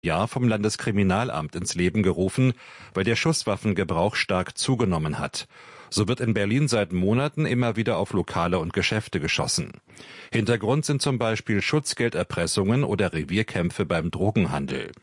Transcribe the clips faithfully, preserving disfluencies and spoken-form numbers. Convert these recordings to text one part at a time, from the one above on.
Jahr vom Landeskriminalamt ins Leben gerufen, weil der Schusswaffengebrauch stark zugenommen hat. So wird in Berlin seit Monaten immer wieder auf Lokale und Geschäfte geschossen. Hintergrund sind zum Beispiel Schutzgelderpressungen oder Revierkämpfe beim Drogenhandel.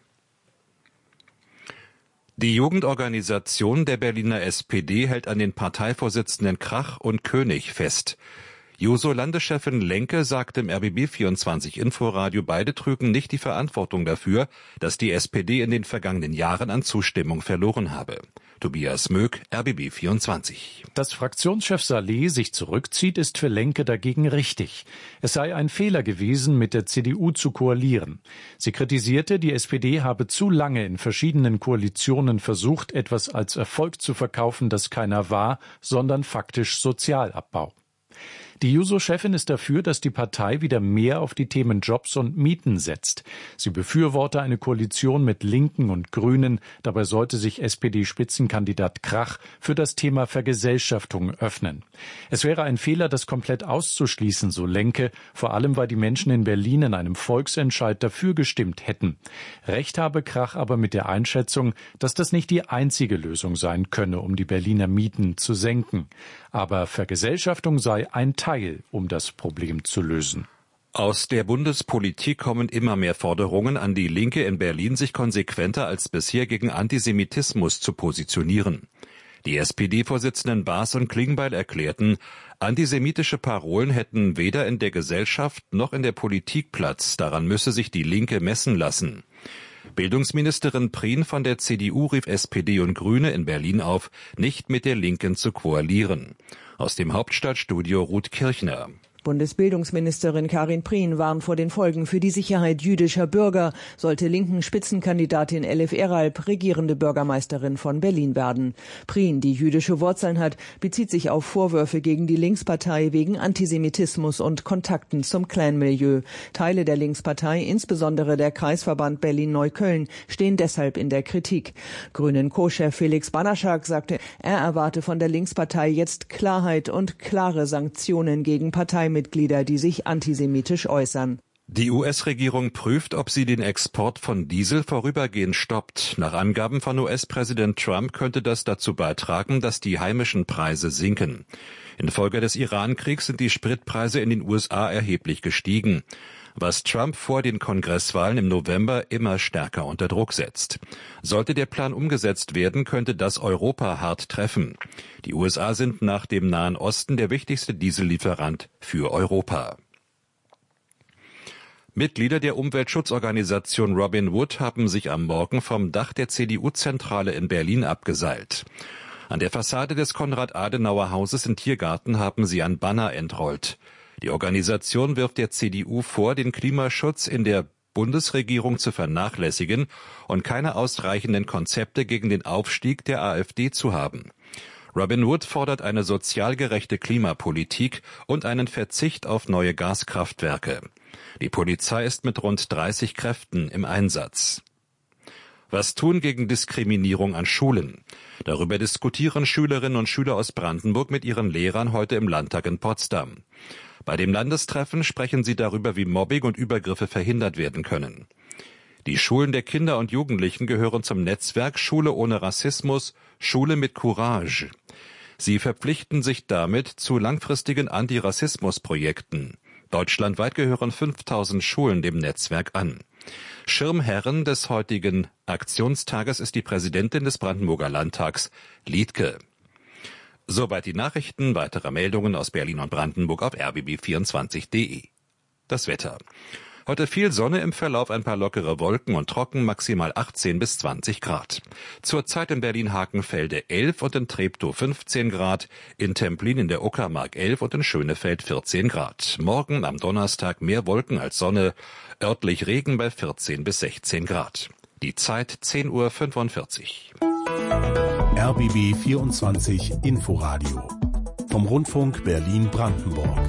Die Jugendorganisation der Berliner S P D hält an den Parteivorsitzenden Krach und König fest. Juso-Landeschefin Lenke sagte im R B B vierundzwanzig Inforadio, beide trügen nicht die Verantwortung dafür, dass die S P D in den vergangenen Jahren an Zustimmung verloren habe. Tobias Möck, R B B vierundzwanzig. Dass Fraktionschef Saleh sich zurückzieht, ist für Lenke dagegen richtig. Es sei ein Fehler gewesen, mit der C D U zu koalieren. Sie kritisierte, die S P D habe zu lange in verschiedenen Koalitionen versucht, etwas als Erfolg zu verkaufen, das keiner war, sondern faktisch Sozialabbau. Die Juso-Chefin ist dafür, dass die Partei wieder mehr auf die Themen Jobs und Mieten setzt. Sie befürworte eine Koalition mit Linken und Grünen. Dabei sollte sich S P D-Spitzenkandidat Krach für das Thema Vergesellschaftung öffnen. Es wäre ein Fehler, das komplett auszuschließen, so Lenke, vor allem weil die Menschen in Berlin in einem Volksentscheid dafür gestimmt hätten. Recht habe Krach aber mit der Einschätzung, dass das nicht die einzige Lösung sein könne, um die Berliner Mieten zu senken. Aber Vergesellschaftung sei ein Teil, um das Problem zu lösen. Aus der Bundespolitik kommen immer mehr Forderungen an die Linke in Berlin, sich konsequenter als bisher gegen Antisemitismus zu positionieren. Die S P D-Vorsitzenden Baas und Klingbeil erklärten, antisemitische Parolen hätten weder in der Gesellschaft noch in der Politik Platz. Daran müsse sich die Linke messen lassen. Bildungsministerin Prien von der C D U rief S P D und Grüne in Berlin auf, nicht mit der Linken zu koalieren. Aus dem Hauptstadtstudio Ruth Kirchner. Bundesbildungsministerin Karin Prien warnt vor den Folgen für die Sicherheit jüdischer Bürger, sollte linken Spitzenkandidatin Elif Eralp regierende Bürgermeisterin von Berlin werden. Prien, die jüdische Wurzeln hat, bezieht sich auf Vorwürfe gegen die Linkspartei wegen Antisemitismus und Kontakten zum Clan-Milieu. Teile der Linkspartei, insbesondere der Kreisverband Berlin-Neukölln, stehen deshalb in der Kritik. Grünen Co-Chef Felix Banaschak sagte, er erwarte von der Linkspartei jetzt Klarheit und klare Sanktionen gegen Parteimitglieder, Mitglieder, die sich antisemitisch äußern. Die U S-Regierung prüft, ob sie den Export von Diesel vorübergehend stoppt. Nach Angaben von U S-Präsident Trump könnte das dazu beitragen, dass die heimischen Preise sinken. Infolge des Iran-Kriegs sind die Spritpreise in den U S A erheblich gestiegen, was Trump vor den Kongresswahlen im November immer stärker unter Druck setzt. Sollte der Plan umgesetzt werden, könnte das Europa hart treffen. Die U S A sind nach dem Nahen Osten der wichtigste Diesellieferant für Europa. Mitglieder der Umweltschutzorganisation Robin Wood haben sich am Morgen vom Dach der C D U-Zentrale in Berlin abgeseilt. An der Fassade des Konrad-Adenauer-Hauses in Tiergarten haben sie ein Banner entrollt. Die Organisation wirft der C D U vor, den Klimaschutz in der Bundesregierung zu vernachlässigen und keine ausreichenden Konzepte gegen den Aufstieg der AfD zu haben. Robin Wood fordert eine sozial gerechte Klimapolitik und einen Verzicht auf neue Gaskraftwerke. Die Polizei ist mit rund dreißig Kräften im Einsatz. Was tun gegen Diskriminierung an Schulen? Darüber diskutieren Schülerinnen und Schüler aus Brandenburg mit ihren Lehrern heute im Landtag in Potsdam. Bei dem Landestreffen sprechen sie darüber, wie Mobbing und Übergriffe verhindert werden können. Die Schulen der Kinder und Jugendlichen gehören zum Netzwerk Schule ohne Rassismus, Schule mit Courage. Sie verpflichten sich damit zu langfristigen Antirassismusprojekten. Deutschlandweit gehören fünftausend Schulen dem Netzwerk an. Schirmherrin des heutigen Aktionstages ist die Präsidentin des Brandenburger Landtags, Liedke. Soweit die Nachrichten. Weitere Meldungen aus Berlin und Brandenburg auf r b b vierundzwanzig punkt d e. Das Wetter. Heute viel Sonne, im Verlauf ein paar lockere Wolken und trocken, maximal achtzehn bis zwanzig Grad. Zurzeit in Berlin-Hakenfelde elf und in Treptow fünfzehn Grad, in Templin in der Uckermark elf und in Schönefeld vierzehn Grad. Morgen am Donnerstag mehr Wolken als Sonne, örtlich Regen bei vierzehn bis sechzehn Grad. Die Zeit zehn Uhr fünfundvierzig. R B B vierundzwanzig Inforadio vom Rundfunk Berlin-Brandenburg.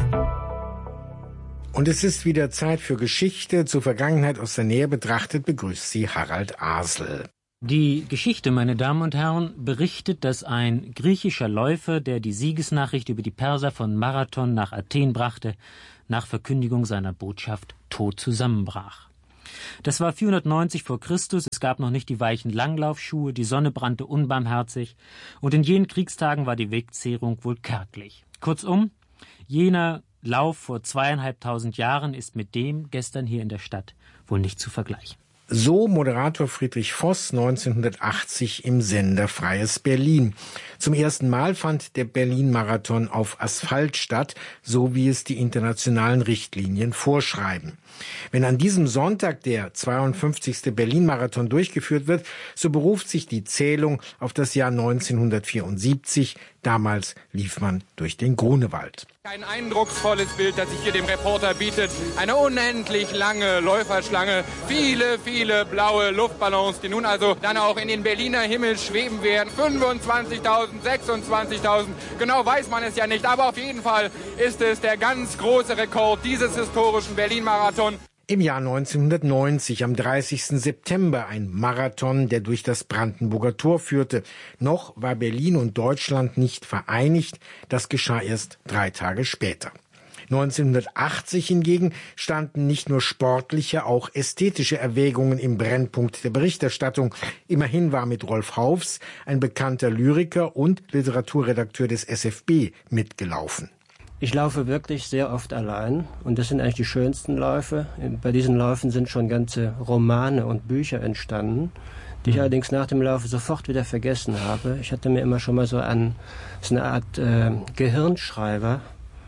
Und es ist wieder Zeit für Geschichte. Zur Vergangenheit aus der Nähe betrachtet begrüßt sie Harald Asel. Die Geschichte, meine Damen und Herren, berichtet, dass ein griechischer Läufer, der die Siegesnachricht über die Perser von Marathon nach Athen brachte, nach Verkündigung seiner Botschaft tot zusammenbrach. Das war vierhundertneunzig vor Christus, es gab noch nicht die weichen Langlaufschuhe, die Sonne brannte unbarmherzig und in jenen Kriegstagen war die Wegzehrung wohl kärglich. Kurzum, jener Lauf vor zweieinhalbtausend Jahren ist mit dem gestern hier in der Stadt wohl nicht zu vergleichen. So Moderator Friedrich Voss neunzehnhundertachtzig im Sender Freies Berlin. Zum ersten Mal fand der Berlin-Marathon auf Asphalt statt, so wie es die internationalen Richtlinien vorschreiben. Wenn an diesem Sonntag der zweiundfünfzigste Berlin-Marathon durchgeführt wird, so beruft sich die Zählung auf das Jahr neunzehnhundertvierundsiebzig. Damals lief man durch den Grunewald. Ein eindrucksvolles Bild, das sich hier dem Reporter bietet. Eine unendlich lange Läuferschlange, viele, viele blaue Luftballons, die nun also dann auch in den Berliner Himmel schweben werden. fünfundzwanzigtausend, sechsundzwanzigtausend, genau weiß man es ja nicht, aber auf jeden Fall ist es der ganz große Rekord dieses historischen Berlin-Marathon. Im Jahr neunzehnhundertneunzig, am dreißigsten September, ein Marathon, der durch das Brandenburger Tor führte. Noch war Berlin und Deutschland nicht vereinigt. Das geschah erst drei Tage später. neunzehnhundertachtzig hingegen standen nicht nur sportliche, auch ästhetische Erwägungen im Brennpunkt der Berichterstattung. Immerhin war mit Rolf Haufs ein bekannter Lyriker und Literaturredakteur des S F B mitgelaufen. Ich laufe wirklich sehr oft allein und das sind eigentlich die schönsten Läufe. Bei diesen Läufen sind schon ganze Romane und Bücher entstanden, die ich mhm. allerdings nach dem Laufe sofort wieder vergessen habe. Ich hatte mir immer schon mal so an so eine Art äh, Gehirnschreiber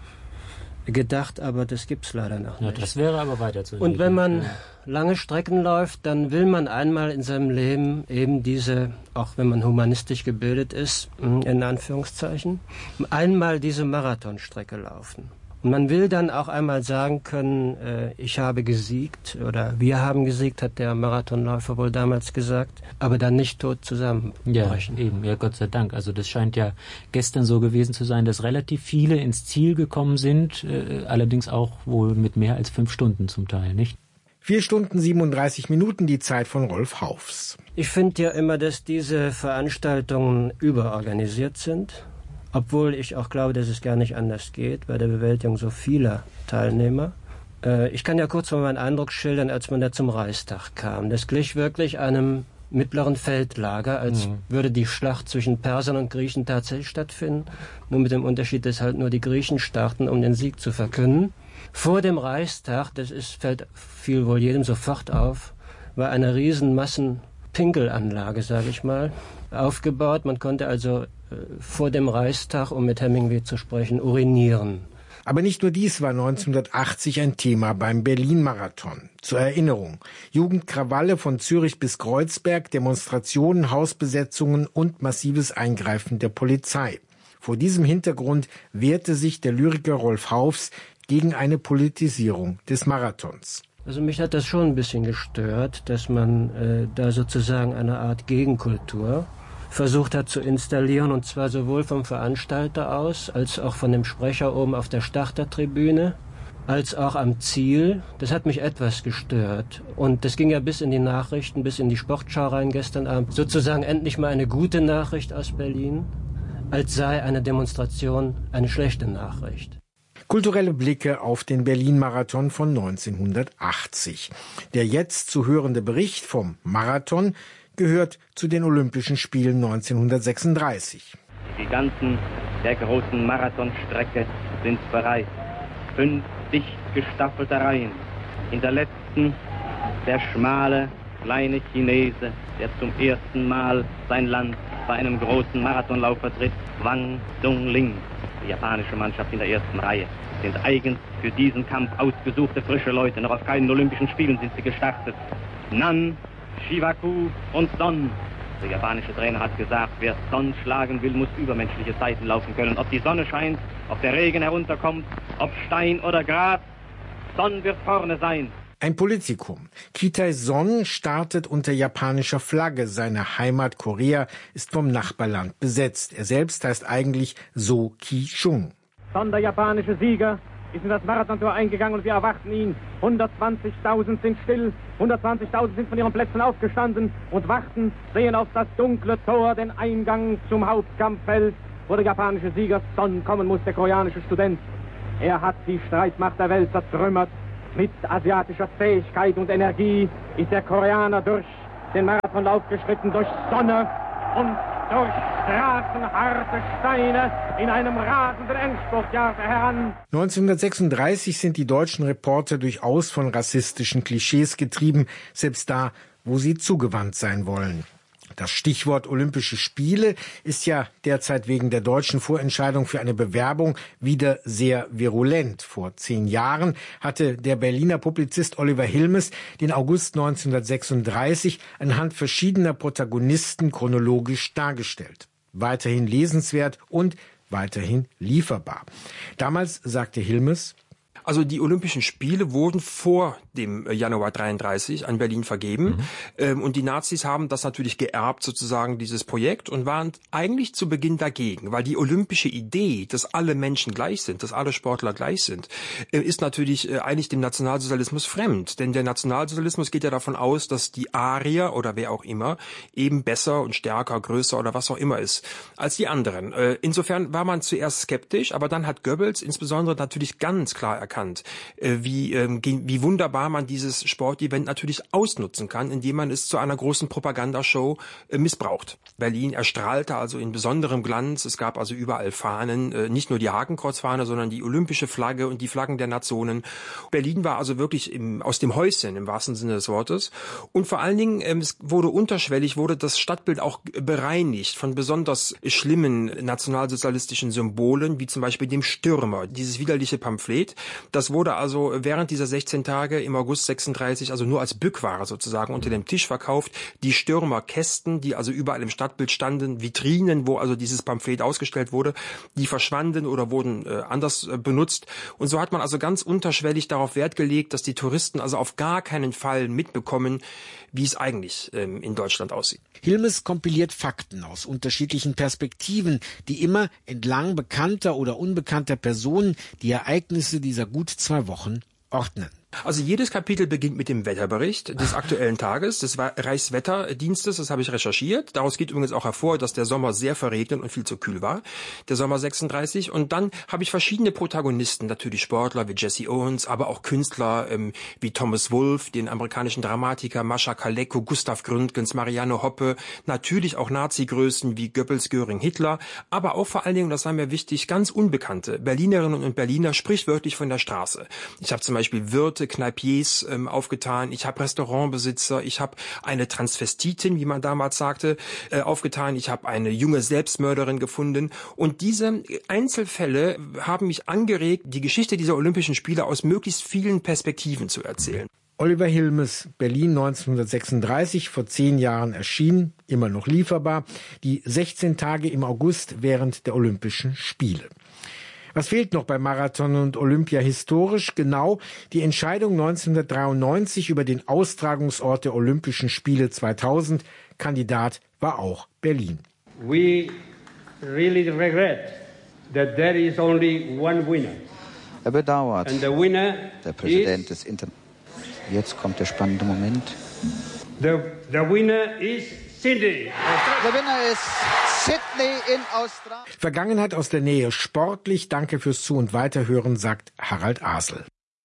gedacht, aber das gibt's leider noch nicht. Ja, das wäre aber weiter zu Und wenn man lange Strecken läuft, dann will man einmal in seinem Leben eben diese, auch wenn man humanistisch gebildet ist, in Anführungszeichen, einmal diese Marathonstrecke laufen. Und man will dann auch einmal sagen können, äh, ich habe gesiegt oder wir haben gesiegt, hat der Marathonläufer wohl damals gesagt, aber dann nicht tot zusammenbrechen. Ja, eben, ja, Gott sei Dank. Also das scheint ja gestern so gewesen zu sein, dass relativ viele ins Ziel gekommen sind, äh, allerdings auch wohl mit mehr als fünf Stunden zum Teil, nicht? Vier Stunden siebenunddreißig Minuten, die Zeit von Rolf Haufs. Ich finde ja immer, dass diese Veranstaltungen überorganisiert sind. Obwohl ich auch glaube, dass es gar nicht anders geht bei der Bewältigung so vieler Teilnehmer. Äh, ich kann ja kurz mal meinen Eindruck schildern, als man da zum Reichstag kam. Das glich wirklich einem mittleren Feldlager, als mhm. würde die Schlacht zwischen Persern und Griechen tatsächlich stattfinden. Nur mit dem Unterschied, dass halt nur die Griechen starten, um den Sieg zu verkünden. Vor dem Reichstag, das ist, fällt fiel wohl jedem sofort auf, war eine riesen Massenpinkelanlage, sage ich mal, aufgebaut. Man konnte also vor dem Reichstag, um mit Hemingway zu sprechen, urinieren. Aber nicht nur dies war neunzehnhundertachtzig ein Thema beim Berlin-Marathon. Zur Erinnerung: Jugendkrawalle von Zürich bis Kreuzberg, Demonstrationen, Hausbesetzungen und massives Eingreifen der Polizei. Vor diesem Hintergrund wehrte sich der Lyriker Rolf Haufs gegen eine Politisierung des Marathons. Also mich hat das schon ein bisschen gestört, dass man äh, da sozusagen eine Art Gegenkultur versucht hat zu installieren, und zwar sowohl vom Veranstalter aus, als auch von dem Sprecher oben auf der Startertribüne, als auch am Ziel. Das hat mich etwas gestört. Und das ging ja bis in die Nachrichten, bis in die Sportschau rein gestern Abend. Sozusagen endlich mal eine gute Nachricht aus Berlin, als sei eine Demonstration eine schlechte Nachricht. Kulturelle Blicke auf den Berlin-Marathon von neunzehnhundertachtzig. Der jetzt zu hörende Bericht vom Marathon gehört zu den Olympischen Spielen neunzehnhundertsechsunddreißig. Die Giganten der großen Marathonstrecke sind bereit. Fünf dicht gestaffelte Reihen. In der letzten der schmale, kleine Chinese, der zum ersten Mal sein Land bei einem großen Marathonlauf vertritt, Wang Dongling. Die japanische Mannschaft in der ersten Reihe sind eigens für diesen Kampf ausgesuchte frische Leute. Noch auf keinen Olympischen Spielen sind sie gestartet. Nan, Shiwaku und Son. Der japanische Trainer hat gesagt, wer Son schlagen will, muss übermenschliche Zeiten laufen können. Ob die Sonne scheint, ob der Regen herunterkommt, ob Stein oder Gras, Son wird vorne sein. Ein Politikum. Kitai-Son startet unter japanischer Flagge. Seine Heimat Korea ist vom Nachbarland besetzt. Er selbst heißt eigentlich So Ki-chung. Son, der japanische Sieger, ist in das Marathontor eingegangen und wir erwarten ihn. hundertzwanzigtausend sind still, hundertzwanzigtausend sind von ihren Plätzen aufgestanden und warten, sehen auf das dunkle Tor den Eingang zum Hauptkampffeld, wo der japanische Sieger Son kommen muss, der koreanische Student. Er hat die Streitmacht der Welt zertrümmert. Mit asiatischer Fähigkeit und Energie ist der Koreaner durch den Marathonlauf geschritten, durch Sonne und durch straßenharte Steine in einem rasenden Endspurtjahr heran. neunzehnhundertsechsunddreißig sind die deutschen Reporter durchaus von rassistischen Klischees getrieben, selbst da, wo sie zugewandt sein wollen. Das Stichwort Olympische Spiele ist ja derzeit wegen der deutschen Vorentscheidung für eine Bewerbung wieder sehr virulent. Vor zehn Jahren hatte der Berliner Publizist Oliver Hilmes den August neunzehnhundertsechsunddreißig anhand verschiedener Protagonisten chronologisch dargestellt. Weiterhin lesenswert und weiterhin lieferbar. Damals sagte Hilmes: Also die Olympischen Spiele wurden vor dem Januar dreiunddreißig an Berlin vergeben. Mhm. Und die Nazis haben das natürlich geerbt, sozusagen, dieses Projekt, und waren eigentlich zu Beginn dagegen. Weil die olympische Idee, dass alle Menschen gleich sind, dass alle Sportler gleich sind, ist natürlich eigentlich dem Nationalsozialismus fremd. Denn der Nationalsozialismus geht ja davon aus, dass die Arier oder wer auch immer eben besser und stärker, größer oder was auch immer ist als die anderen. Insofern war man zuerst skeptisch, aber dann hat Goebbels insbesondere natürlich ganz klar erkannt, wie, wie wunderbar man dieses Sportevent natürlich ausnutzen kann, indem man es zu einer großen Propagandashow missbraucht. Berlin erstrahlte also in besonderem Glanz. Es gab also überall Fahnen, nicht nur die Hakenkreuzfahne, sondern die olympische Flagge und die Flaggen der Nationen. Berlin war also wirklich im, aus dem Häuschen im wahrsten Sinne des Wortes. Und vor allen Dingen, es wurde unterschwellig, wurde das Stadtbild auch bereinigt von besonders schlimmen nationalsozialistischen Symbolen, wie zum Beispiel dem Stürmer, dieses widerliche Pamphlet. Das wurde also während dieser sechzehn Tage im August sechsunddreißig also nur als Bückware sozusagen unter dem Tisch verkauft. Die Stürmerkästen, die also überall im Stadtbild standen, Vitrinen, wo also dieses Pamphlet ausgestellt wurde, die verschwanden oder wurden äh, anders äh, benutzt. Und so hat man also ganz unterschwellig darauf Wert gelegt, dass die Touristen also auf gar keinen Fall mitbekommen, wie es eigentlich ähm, in Deutschland aussieht. Hilmes kompiliert Fakten aus unterschiedlichen Perspektiven, die immer entlang bekannter oder unbekannter Personen die Ereignisse dieser gut zwei Wochen ordnen. Also jedes Kapitel beginnt mit dem Wetterbericht des aktuellen Tages, des Reichswetterdienstes, das habe ich recherchiert. Daraus geht übrigens auch hervor, dass der Sommer sehr verregnet und viel zu kühl war, der Sommer sechsunddreißig. Und dann habe ich verschiedene Protagonisten, natürlich Sportler wie Jesse Owens, aber auch Künstler ähm, wie Thomas Wolfe, den amerikanischen Dramatiker, Mascha Kaleko, Gustav Gründgens, Marianne Hoppe, natürlich auch Nazi-Größen wie Goebbels, Göring, Hitler, aber auch vor allen Dingen, das war mir wichtig, ganz unbekannte Berlinerinnen und Berliner, sprichwörtlich von der Straße. Ich habe zum Beispiel Wirte, Kneipiers ähm, aufgetan, ich habe Restaurantbesitzer, ich habe eine Transvestitin, wie man damals sagte, äh, aufgetan, ich habe eine junge Selbstmörderin gefunden, und diese Einzelfälle haben mich angeregt, die Geschichte dieser Olympischen Spiele aus möglichst vielen Perspektiven zu erzählen. Oliver Hilmes, Berlin neunzehnhundertsechsunddreißig, vor zehn Jahren erschienen, immer noch lieferbar, die sechzehn Tage im August während der Olympischen Spiele. Was fehlt noch bei Marathon und Olympia historisch? Genau die Entscheidung neunzehnhundertdreiundneunzig über den Austragungsort der Olympischen Spiele zweitausend. Kandidat war auch Berlin. We really regret that there is only one winner. Er bedauert. And the winner der Präsident is, des Inter. Jetzt kommt der spannende Moment. The, the winner is Sydney. Der Winner ist Sydney in Australien. Vergangenheit aus der Nähe, sportlich. Danke fürs Zu- und Weiterhören, sagt Harald Asel.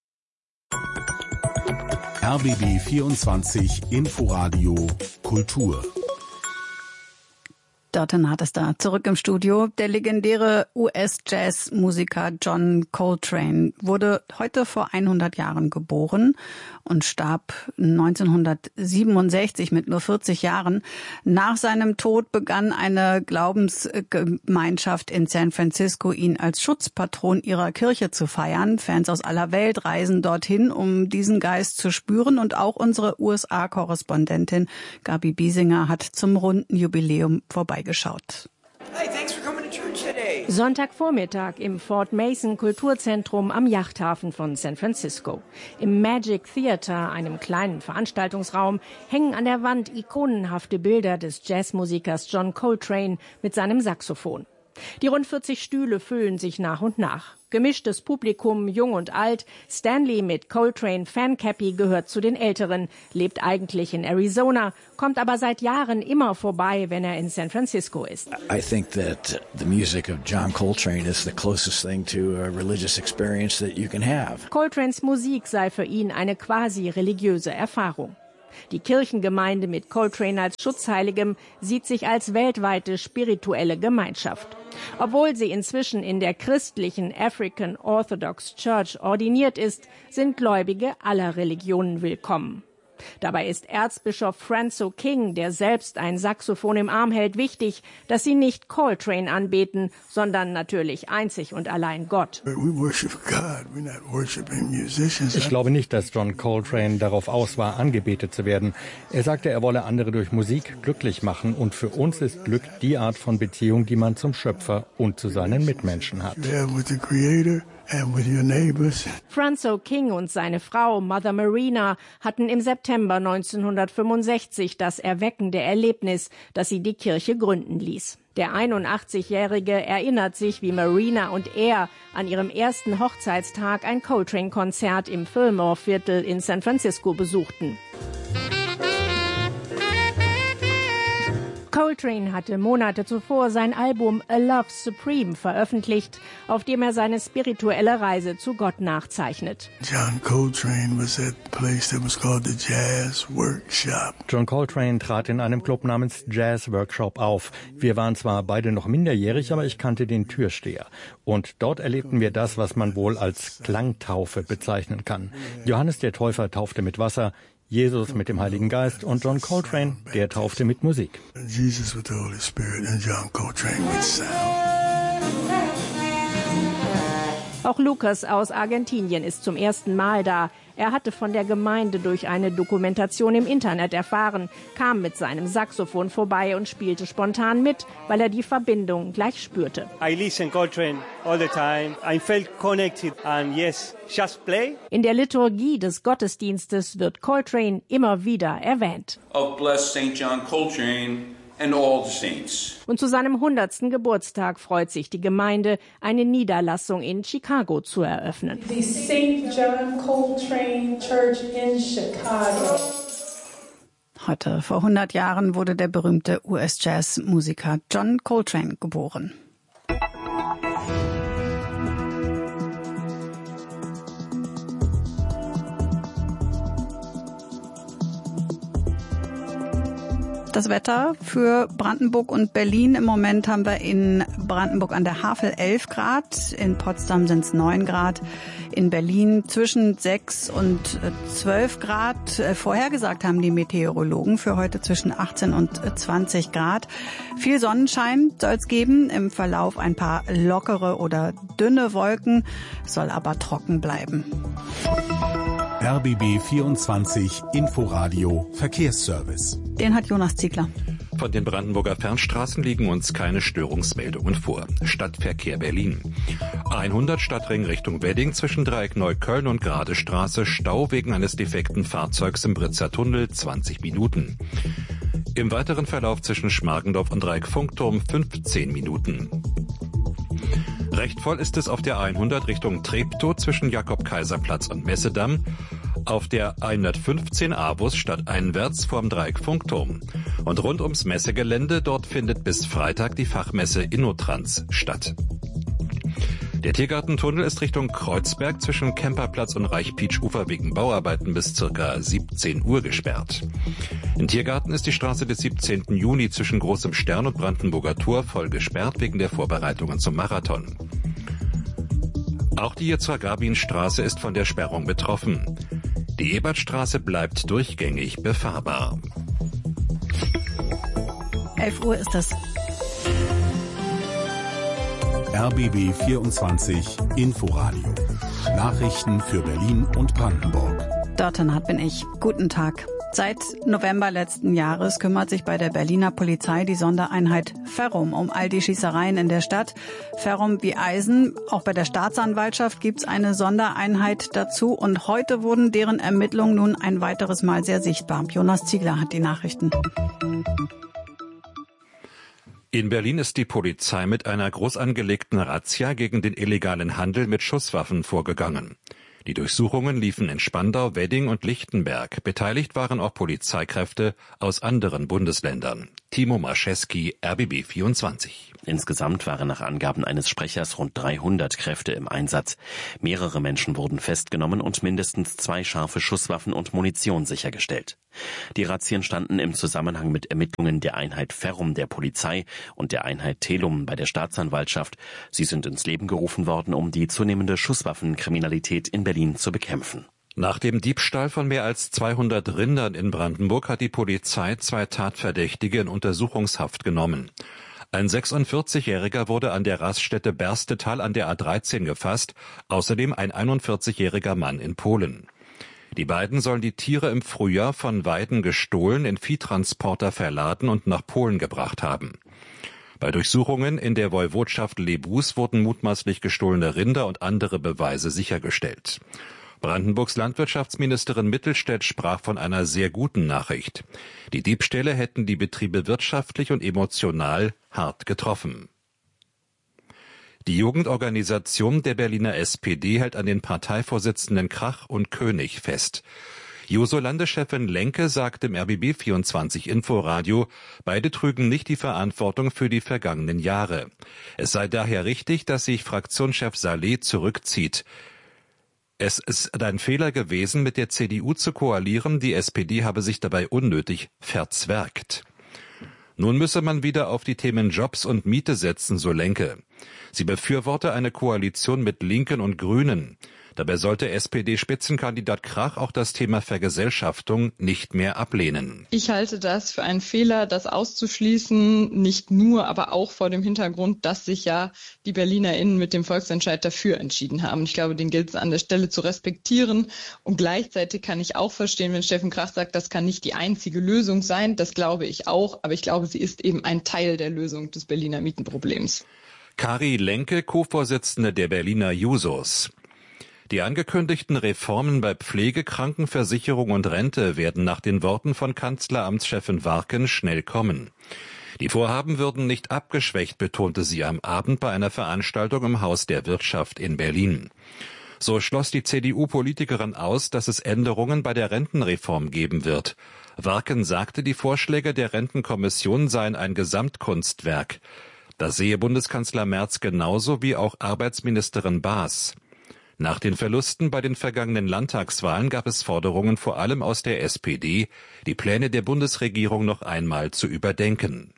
R B B vierundzwanzig Inforadio Kultur. Dorten hat es da. Zurück im Studio. Der legendäre U S-Jazz-Musiker John Coltrane wurde heute vor hundert Jahren geboren und starb neunzehnhundertsiebenundsechzig mit nur vierzig Jahren. Nach seinem Tod begann eine Glaubensgemeinschaft in San Francisco, ihn als Schutzpatron ihrer Kirche zu feiern. Fans aus aller Welt reisen dorthin, um diesen Geist zu spüren. Und auch unsere U S A-Korrespondentin Gabi Biesinger hat zum runden Jubiläum vorbeigeschaut. Hey, thanks for coming to church today. Sonntagvormittag im Fort Mason Kulturzentrum am Yachthafen von San Francisco. Im Magic Theater, einem kleinen Veranstaltungsraum, hängen an der Wand ikonenhafte Bilder des Jazzmusikers John Coltrane mit seinem Saxophon. Die rund vierzig Stühle füllen sich nach und nach. Gemischtes Publikum, jung und alt. Stanley mit Coltrane Fancappy gehört zu den Älteren, lebt eigentlich in Arizona, kommt aber seit Jahren immer vorbei, wenn er in San Francisco ist. I think that the music of John Coltrane is the closest thing to a religious experience that you can have. Coltranes Musik sei für ihn eine quasi religiöse Erfahrung. Die Kirchengemeinde mit Coltrane als Schutzheiligem sieht sich als weltweite spirituelle Gemeinschaft. Obwohl sie inzwischen in der christlichen African Orthodox Church ordiniert ist, sind Gläubige aller Religionen willkommen. Dabei ist Erzbischof Franco King, der selbst ein Saxophon im Arm hält, wichtig, dass sie nicht Coltrane anbeten, sondern natürlich einzig und allein Gott. Ich glaube nicht, dass John Coltrane darauf aus war, angebetet zu werden. Er sagte, er wolle andere durch Musik glücklich machen, und für uns ist Glück die Art von Beziehung, die man zum Schöpfer und zu seinen Mitmenschen hat. Franco King und seine Frau Mother Marina hatten im September neunzehnhundertfünfundsechzig das erweckende Erlebnis, das sie die Kirche gründen ließ. Der einundachtzigjährige erinnert sich, wie Marina und er an ihrem ersten Hochzeitstag ein Coltrane-Konzert im Fillmore-Viertel in San Francisco besuchten. Coltrane hatte Monate zuvor sein Album A Love Supreme veröffentlicht, auf dem er seine spirituelle Reise zu Gott nachzeichnet. John Coltrane was at a place that was called the Jazz Workshop. John Coltrane trat in einem Club namens Jazz Workshop auf. Wir waren zwar beide noch minderjährig, aber ich kannte den Türsteher. Und dort erlebten wir das, was man wohl als Klangtaufe bezeichnen kann. Johannes der Täufer taufte mit Wasser, Jesus mit dem Heiligen Geist und John Coltrane, der taufte mit Musik. Jesus with the Holy Spirit and John Coltrane with sound. Auch Lucas aus Argentinien ist zum ersten Mal da. Er hatte von der Gemeinde durch eine Dokumentation im Internet erfahren, kam mit seinem Saxophon vorbei und spielte spontan mit, weil er die Verbindung gleich spürte. I listen Coltrane all the time. I felt connected and yes, just play. In der Liturgie des Gottesdienstes wird Coltrane immer wieder erwähnt. Of blessed Saint John Coltrane and all the saints. Und zu seinem hundertsten Geburtstag freut sich die Gemeinde, eine Niederlassung in Chicago zu eröffnen. The Saint John Coltrane Church in Chicago. Heute vor hundert Jahren wurde der berühmte U S-Jazz-Musiker John Coltrane geboren. Das Wetter für Brandenburg und Berlin. Im Moment haben wir in Brandenburg an der Havel elf Grad, in Potsdam sind es neun Grad, in Berlin zwischen sechs und zwölf Grad. Vorhergesagt haben die Meteorologen für heute zwischen achtzehn und zwanzig Grad. Viel Sonnenschein soll es geben, im Verlauf ein paar lockere oder dünne Wolken, soll aber trocken bleiben. R B B vierundzwanzig Inforadio Verkehrsservice. Den hat Jonas Ziegler. Von den Brandenburger Fernstraßen liegen uns keine Störungsmeldungen vor. Stadtverkehr Berlin. hundert Stadtring Richtung Wedding zwischen Dreieck Neukölln und Gradestraße. Stau wegen eines defekten Fahrzeugs im Britzer Tunnel, zwanzig Minuten. Im weiteren Verlauf zwischen Schmargendorf und Dreieck Funkturm fünfzehn Minuten. Recht voll ist es auf der hundert Richtung Treptow zwischen Jakob-Kaiser-Platz und Messedamm, auf der hundertfünfzehn Avus stadteinwärts vorm Dreieck Funkturm. Und rund ums Messegelände, dort findet bis Freitag die Fachmesse Innotrans statt. Der Tiergartentunnel ist Richtung Kreuzberg zwischen Kemperplatz und Reichpietsch-Ufer wegen Bauarbeiten bis ca. siebzehn Uhr gesperrt. In Tiergarten ist die Straße des siebzehnten Juni zwischen Großem Stern und Brandenburger Tor voll gesperrt wegen der Vorbereitungen zum Marathon. Auch die Yitzhak-Rabin-Straße ist von der Sperrung betroffen. Die Ebertstraße bleibt durchgängig befahrbar. elf Uhr ist das. R B B vierundzwanzig Inforadio. Nachrichten für Berlin und Brandenburg. Dörtenhardt bin ich. Guten Tag. Seit November letzten Jahres kümmert sich bei der Berliner Polizei die Sondereinheit Ferrum um all die Schießereien in der Stadt. Ferrum wie Eisen. Auch bei der Staatsanwaltschaft gibt's eine Sondereinheit dazu. Und heute wurden deren Ermittlungen nun ein weiteres Mal sehr sichtbar. Jonas Ziegler hat die Nachrichten. In Berlin ist die Polizei mit einer groß angelegten Razzia gegen den illegalen Handel mit Schusswaffen vorgegangen. Die Durchsuchungen liefen in Spandau, Wedding und Lichtenberg. Beteiligt waren auch Polizeikräfte aus anderen Bundesländern. Timo Marcheski, R B B vierundzwanzig. Insgesamt waren nach Angaben eines Sprechers rund dreihundert Kräfte im Einsatz. Mehrere Menschen wurden festgenommen und mindestens zwei scharfe Schusswaffen und Munition sichergestellt. Die Razzien standen im Zusammenhang mit Ermittlungen der Einheit Ferrum der Polizei und der Einheit Telum bei der Staatsanwaltschaft. Sie sind ins Leben gerufen worden, um die zunehmende Schusswaffenkriminalität in Berlin zu bekämpfen. Nach dem Diebstahl von mehr als zweihundert Rindern in Brandenburg hat die Polizei zwei Tatverdächtige in Untersuchungshaft genommen. Ein sechsundvierzigjähriger wurde an der Raststätte Berstetal an der A dreizehn gefasst, außerdem ein einundvierzigjähriger Mann in Polen. Die beiden sollen die Tiere im Frühjahr von Weiden gestohlen, in Viehtransporter verladen und nach Polen gebracht haben. Bei Durchsuchungen in der Woiwodschaft Lebus wurden mutmaßlich gestohlene Rinder und andere Beweise sichergestellt. Brandenburgs Landwirtschaftsministerin Mittelstädt sprach von einer sehr guten Nachricht. Die Diebstähle hätten die Betriebe wirtschaftlich und emotional hart getroffen. Die Jugendorganisation der Berliner S P D hält an den Parteivorsitzenden Krach und König fest. Juso-Landeschefin Lenke sagte im R B B vierundzwanzig Inforadio, beide trügen nicht die Verantwortung für die vergangenen Jahre. Es sei daher richtig, dass sich Fraktionschef Saleh zurückzieht. Es ist ein Fehler gewesen, mit der C D U zu koalieren. Die S P D habe sich dabei unnötig verzwergt. Nun müsse man wieder auf die Themen Jobs und Miete setzen, so Lenke. Sie befürworte eine Koalition mit Linken und Grünen. Dabei sollte S P D-Spitzenkandidat Krach auch das Thema Vergesellschaftung nicht mehr ablehnen. Ich halte das für einen Fehler, das auszuschließen, nicht nur, aber auch vor dem Hintergrund, dass sich ja die BerlinerInnen mit dem Volksentscheid dafür entschieden haben. Ich glaube, den gilt es an der Stelle zu respektieren. Und gleichzeitig kann ich auch verstehen, wenn Steffen Krach sagt, das kann nicht die einzige Lösung sein. Das glaube ich auch, aber ich glaube, sie ist eben ein Teil der Lösung des Berliner Mietenproblems. Kari Lenke, Co-Vorsitzende der Berliner Jusos. Die angekündigten Reformen bei Pflege, Krankenversicherung und Rente werden nach den Worten von Kanzleramtschefin Warken schnell kommen. Die Vorhaben würden nicht abgeschwächt, betonte sie am Abend bei einer Veranstaltung im Haus der Wirtschaft in Berlin. So schloss die C D U-Politikerin aus, dass es Änderungen bei der Rentenreform geben wird. Warken sagte, die Vorschläge der Rentenkommission seien ein Gesamtkunstwerk. Das sehe Bundeskanzler Merz genauso wie auch Arbeitsministerin Baas. Nach den Verlusten bei den vergangenen Landtagswahlen gab es Forderungen vor allem aus der S P D, die Pläne der Bundesregierung noch einmal zu überdenken.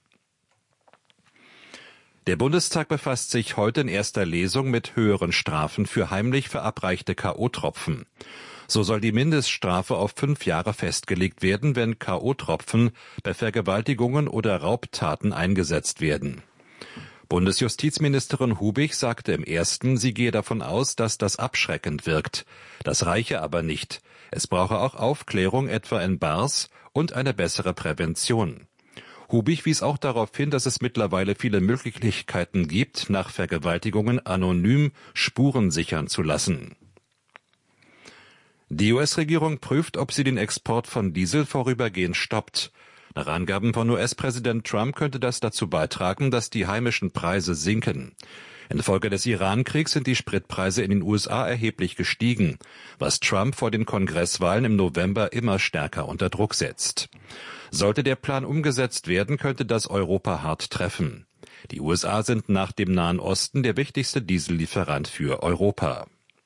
Der Bundestag befasst sich heute in erster Lesung mit höheren Strafen für heimlich verabreichte K O-Tropfen. So soll die Mindeststrafe auf fünf Jahre festgelegt werden, wenn K O-Tropfen bei Vergewaltigungen oder Raubtaten eingesetzt werden. Bundesjustizministerin Hubig sagte im ersten, sie gehe davon aus, dass das abschreckend wirkt. Das reiche aber nicht. Es brauche auch Aufklärung, etwa in Bars, und eine bessere Prävention. Hubig wies auch darauf hin, dass es mittlerweile viele Möglichkeiten gibt, nach Vergewaltigungen anonym Spuren sichern zu lassen. Die U S-Regierung prüft, ob sie den Export von Diesel vorübergehend stoppt. Nach Angaben von U S-Präsident Trump könnte das dazu beitragen, dass die heimischen Preise sinken. Infolge des Iran-Kriegs sind die Spritpreise in den U S A erheblich gestiegen, was Trump vor den Kongresswahlen im November immer stärker unter Druck setzt. Sollte der Plan umgesetzt werden, könnte das Europa hart treffen. Die U S A sind nach dem Nahen Osten der wichtigste Diesellieferant für Europa.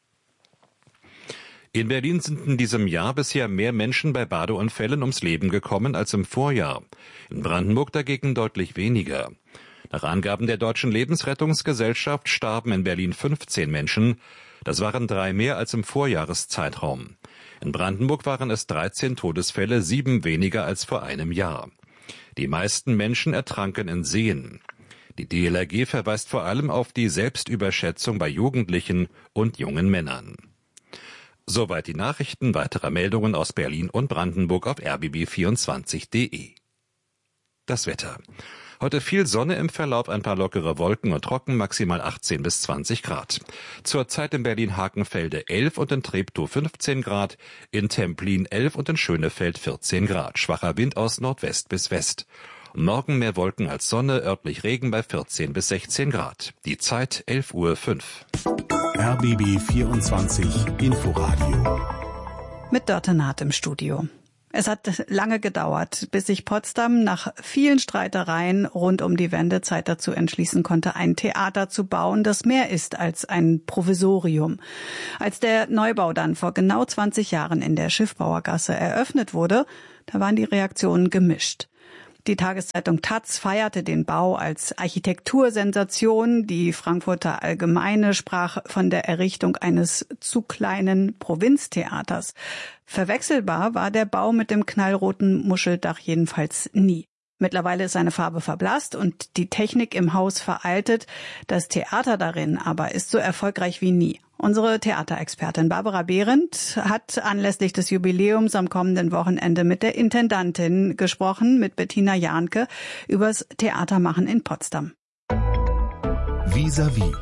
In Berlin sind in diesem Jahr bisher mehr Menschen bei Badeunfällen ums Leben gekommen als im Vorjahr. In Brandenburg dagegen deutlich weniger. Nach Angaben der Deutschen Lebensrettungsgesellschaft starben in Berlin fünfzehn Menschen. Das waren drei mehr als im Vorjahreszeitraum. In Brandenburg waren es dreizehn Todesfälle, sieben weniger als vor einem Jahr. Die meisten Menschen ertranken in Seen. Die D L R G verweist vor allem auf die Selbstüberschätzung bei Jugendlichen und jungen Männern. Soweit die Nachrichten. Weitere Meldungen aus Berlin und Brandenburg auf r b b vierundzwanzig punkt d e. Das Wetter. Heute viel Sonne, im Verlauf ein paar lockere Wolken und trocken, maximal achtzehn bis zwanzig Grad. Zurzeit in Berlin-Hakenfelde elf und in Treptow fünfzehn Grad, in Templin elf und in Schönefeld vierzehn Grad. Schwacher Wind aus Nordwest bis West. Morgen mehr Wolken als Sonne, örtlich Regen bei vierzehn bis sechzehn Grad. Die Zeit elf Uhr fünf. R B B vierundzwanzig Inforadio. Mit Dörte Naht im Studio. Es hat lange gedauert, bis sich Potsdam nach vielen Streitereien rund um die Wendezeit dazu entschließen konnte, ein Theater zu bauen, das mehr ist als ein Provisorium. Als der Neubau dann vor genau zwanzig Jahren in der Schiffbauergasse eröffnet wurde, da waren die Reaktionen gemischt. Die Tageszeitung Taz feierte den Bau als Architektursensation. Die Frankfurter Allgemeine sprach von der Errichtung eines zu kleinen Provinztheaters. Verwechselbar war der Bau mit dem knallroten Muscheldach jedenfalls nie. Mittlerweile ist seine Farbe verblasst und die Technik im Haus veraltet. Das Theater darin aber ist so erfolgreich wie nie. Unsere Theaterexpertin Barbara Behrendt hat anlässlich des Jubiläums am kommenden Wochenende mit der Intendantin gesprochen, mit Bettina Jahnke, übers Theatermachen in Potsdam. Vis-à-vis.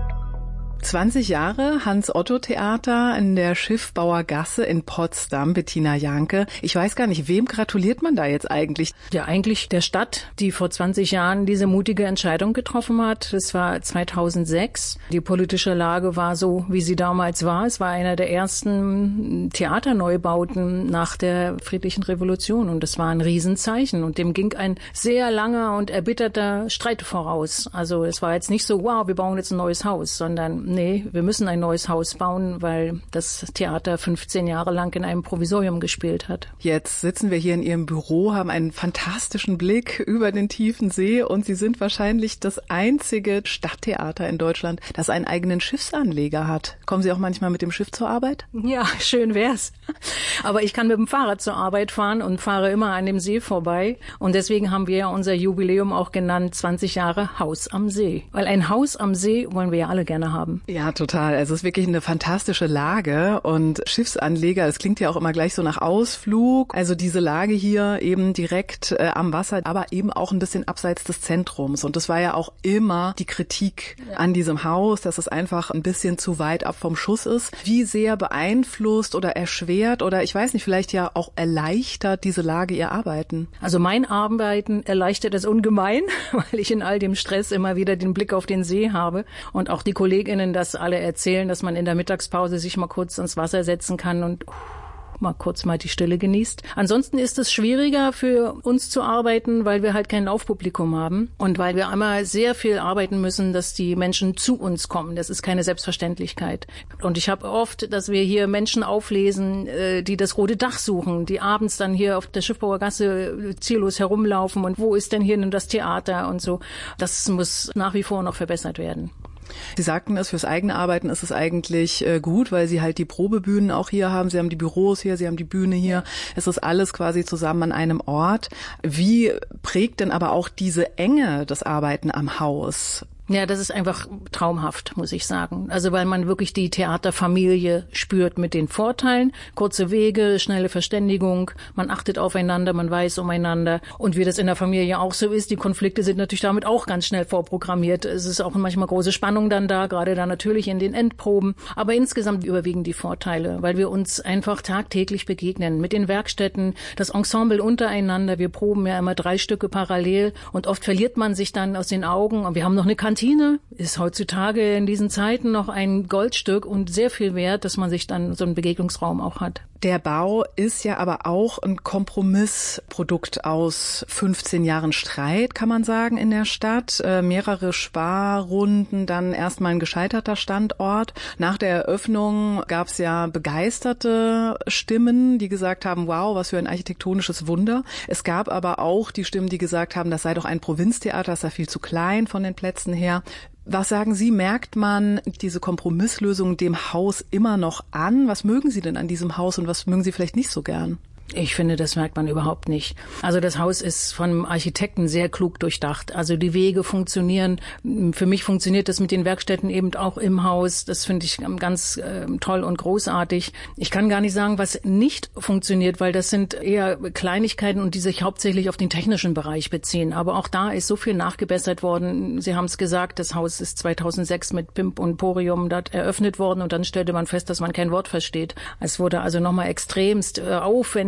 zwanzig Jahre Hans-Otto-Theater in der Schiffbauergasse in Potsdam. Bettina Jahnke. Ich weiß gar nicht, wem gratuliert man da jetzt eigentlich? Ja, eigentlich der Stadt, die vor zwanzig Jahren diese mutige Entscheidung getroffen hat. Das war zweitausendsechs. Die politische Lage war so, wie sie damals war. Es war einer der ersten Theaterneubauten nach der Friedlichen Revolution. Und das war ein Riesenzeichen. Und dem ging ein sehr langer und erbitterter Streit voraus. Also es war jetzt nicht so, wow, wir bauen jetzt ein neues Haus, sondern nee, wir müssen ein neues Haus bauen, weil das Theater fünfzehn Jahre lang in einem Provisorium gespielt hat. Jetzt sitzen wir hier in Ihrem Büro, haben einen fantastischen Blick über den tiefen See und Sie sind wahrscheinlich das einzige Stadttheater in Deutschland, das einen eigenen Schiffsanleger hat. Kommen Sie auch manchmal mit dem Schiff zur Arbeit? Ja, schön wär's. Aber ich kann mit dem Fahrrad zur Arbeit fahren und fahre immer an dem See vorbei. Und deswegen haben wir ja unser Jubiläum auch genannt, zwanzig Jahre Haus am See. Weil ein Haus am See wollen wir ja alle gerne haben. Ja, total. Also es ist wirklich eine fantastische Lage und Schiffsanleger, das klingt ja auch immer gleich so nach Ausflug. Also diese Lage hier eben direkt äh, am Wasser, aber eben auch ein bisschen abseits des Zentrums. Und das war ja auch immer die Kritik ja. an diesem Haus, dass es einfach ein bisschen zu weit ab vom Schuss ist. Wie sehr beeinflusst oder erschwert oder ich weiß nicht, vielleicht ja auch erleichtert diese Lage Ihr Arbeiten? Also mein Arbeiten erleichtert es ungemein, weil ich in all dem Stress immer wieder den Blick auf den See habe und auch die Kolleginnen das alle erzählen, dass man in der Mittagspause sich mal kurz ins Wasser setzen kann und mal kurz mal die Stille genießt. Ansonsten ist es schwieriger für uns zu arbeiten, weil wir halt kein Laufpublikum haben und weil wir einmal sehr viel arbeiten müssen, dass die Menschen zu uns kommen. Das ist keine Selbstverständlichkeit. Und ich habe oft, dass wir hier Menschen auflesen, die das Rote Dach suchen, die abends dann hier auf der Schiffbauergasse ziellos herumlaufen und wo ist denn hier denn das Theater und so. Das muss nach wie vor noch verbessert werden. Sie sagten es, fürs eigene Arbeiten ist es eigentlich äh, gut, weil Sie halt die Probebühnen auch hier haben. Sie haben die Büros hier, Sie haben die Bühne hier. Es ist alles quasi zusammen an einem Ort. Wie prägt denn aber auch diese Enge das Arbeiten am Haus? Ja, das ist einfach traumhaft, muss ich sagen. Also weil man wirklich die Theaterfamilie spürt mit den Vorteilen. Kurze Wege, schnelle Verständigung, man achtet aufeinander, man weiß umeinander. Und wie das in der Familie auch so ist, die Konflikte sind natürlich damit auch ganz schnell vorprogrammiert. Es ist auch manchmal große Spannung dann da, gerade dann natürlich in den Endproben. Aber insgesamt überwiegen die Vorteile, weil wir uns einfach tagtäglich begegnen. Mit den Werkstätten, das Ensemble untereinander. Wir proben ja immer drei Stücke parallel und oft verliert man sich dann aus den Augen. Und wir haben noch eine Kantine. Kantine ist heutzutage in diesen Zeiten noch ein Goldstück und sehr viel wert, dass man sich dann so einen Begegnungsraum auch hat. Der Bau ist ja aber auch ein Kompromissprodukt aus fünfzehn Jahren Streit, kann man sagen, in der Stadt. Äh, mehrere Sparrunden, dann erstmal ein gescheiterter Standort. Nach der Eröffnung gab es ja begeisterte Stimmen, die gesagt haben, wow, was für ein architektonisches Wunder. Es gab aber auch die Stimmen, die gesagt haben, das sei doch ein Provinztheater, das sei viel zu klein von den Plätzen her. Was sagen Sie, merkt man diese Kompromisslösung dem Haus immer noch an? Was mögen Sie denn an diesem Haus und was mögen Sie vielleicht nicht so gern? Ich finde, das merkt man überhaupt nicht. Also das Haus ist vom Architekten sehr klug durchdacht. Also die Wege funktionieren. Für mich funktioniert das mit den Werkstätten eben auch im Haus. Das finde ich ganz äh, toll und großartig. Ich kann gar nicht sagen, was nicht funktioniert, weil das sind eher Kleinigkeiten und die sich hauptsächlich auf den technischen Bereich beziehen. Aber auch da ist so viel nachgebessert worden. Sie haben es gesagt, das Haus ist zweitausendsechs mit Pimp und Porium dort eröffnet worden und dann stellte man fest, dass man kein Wort versteht. Es wurde also nochmal extremst äh, aufwendig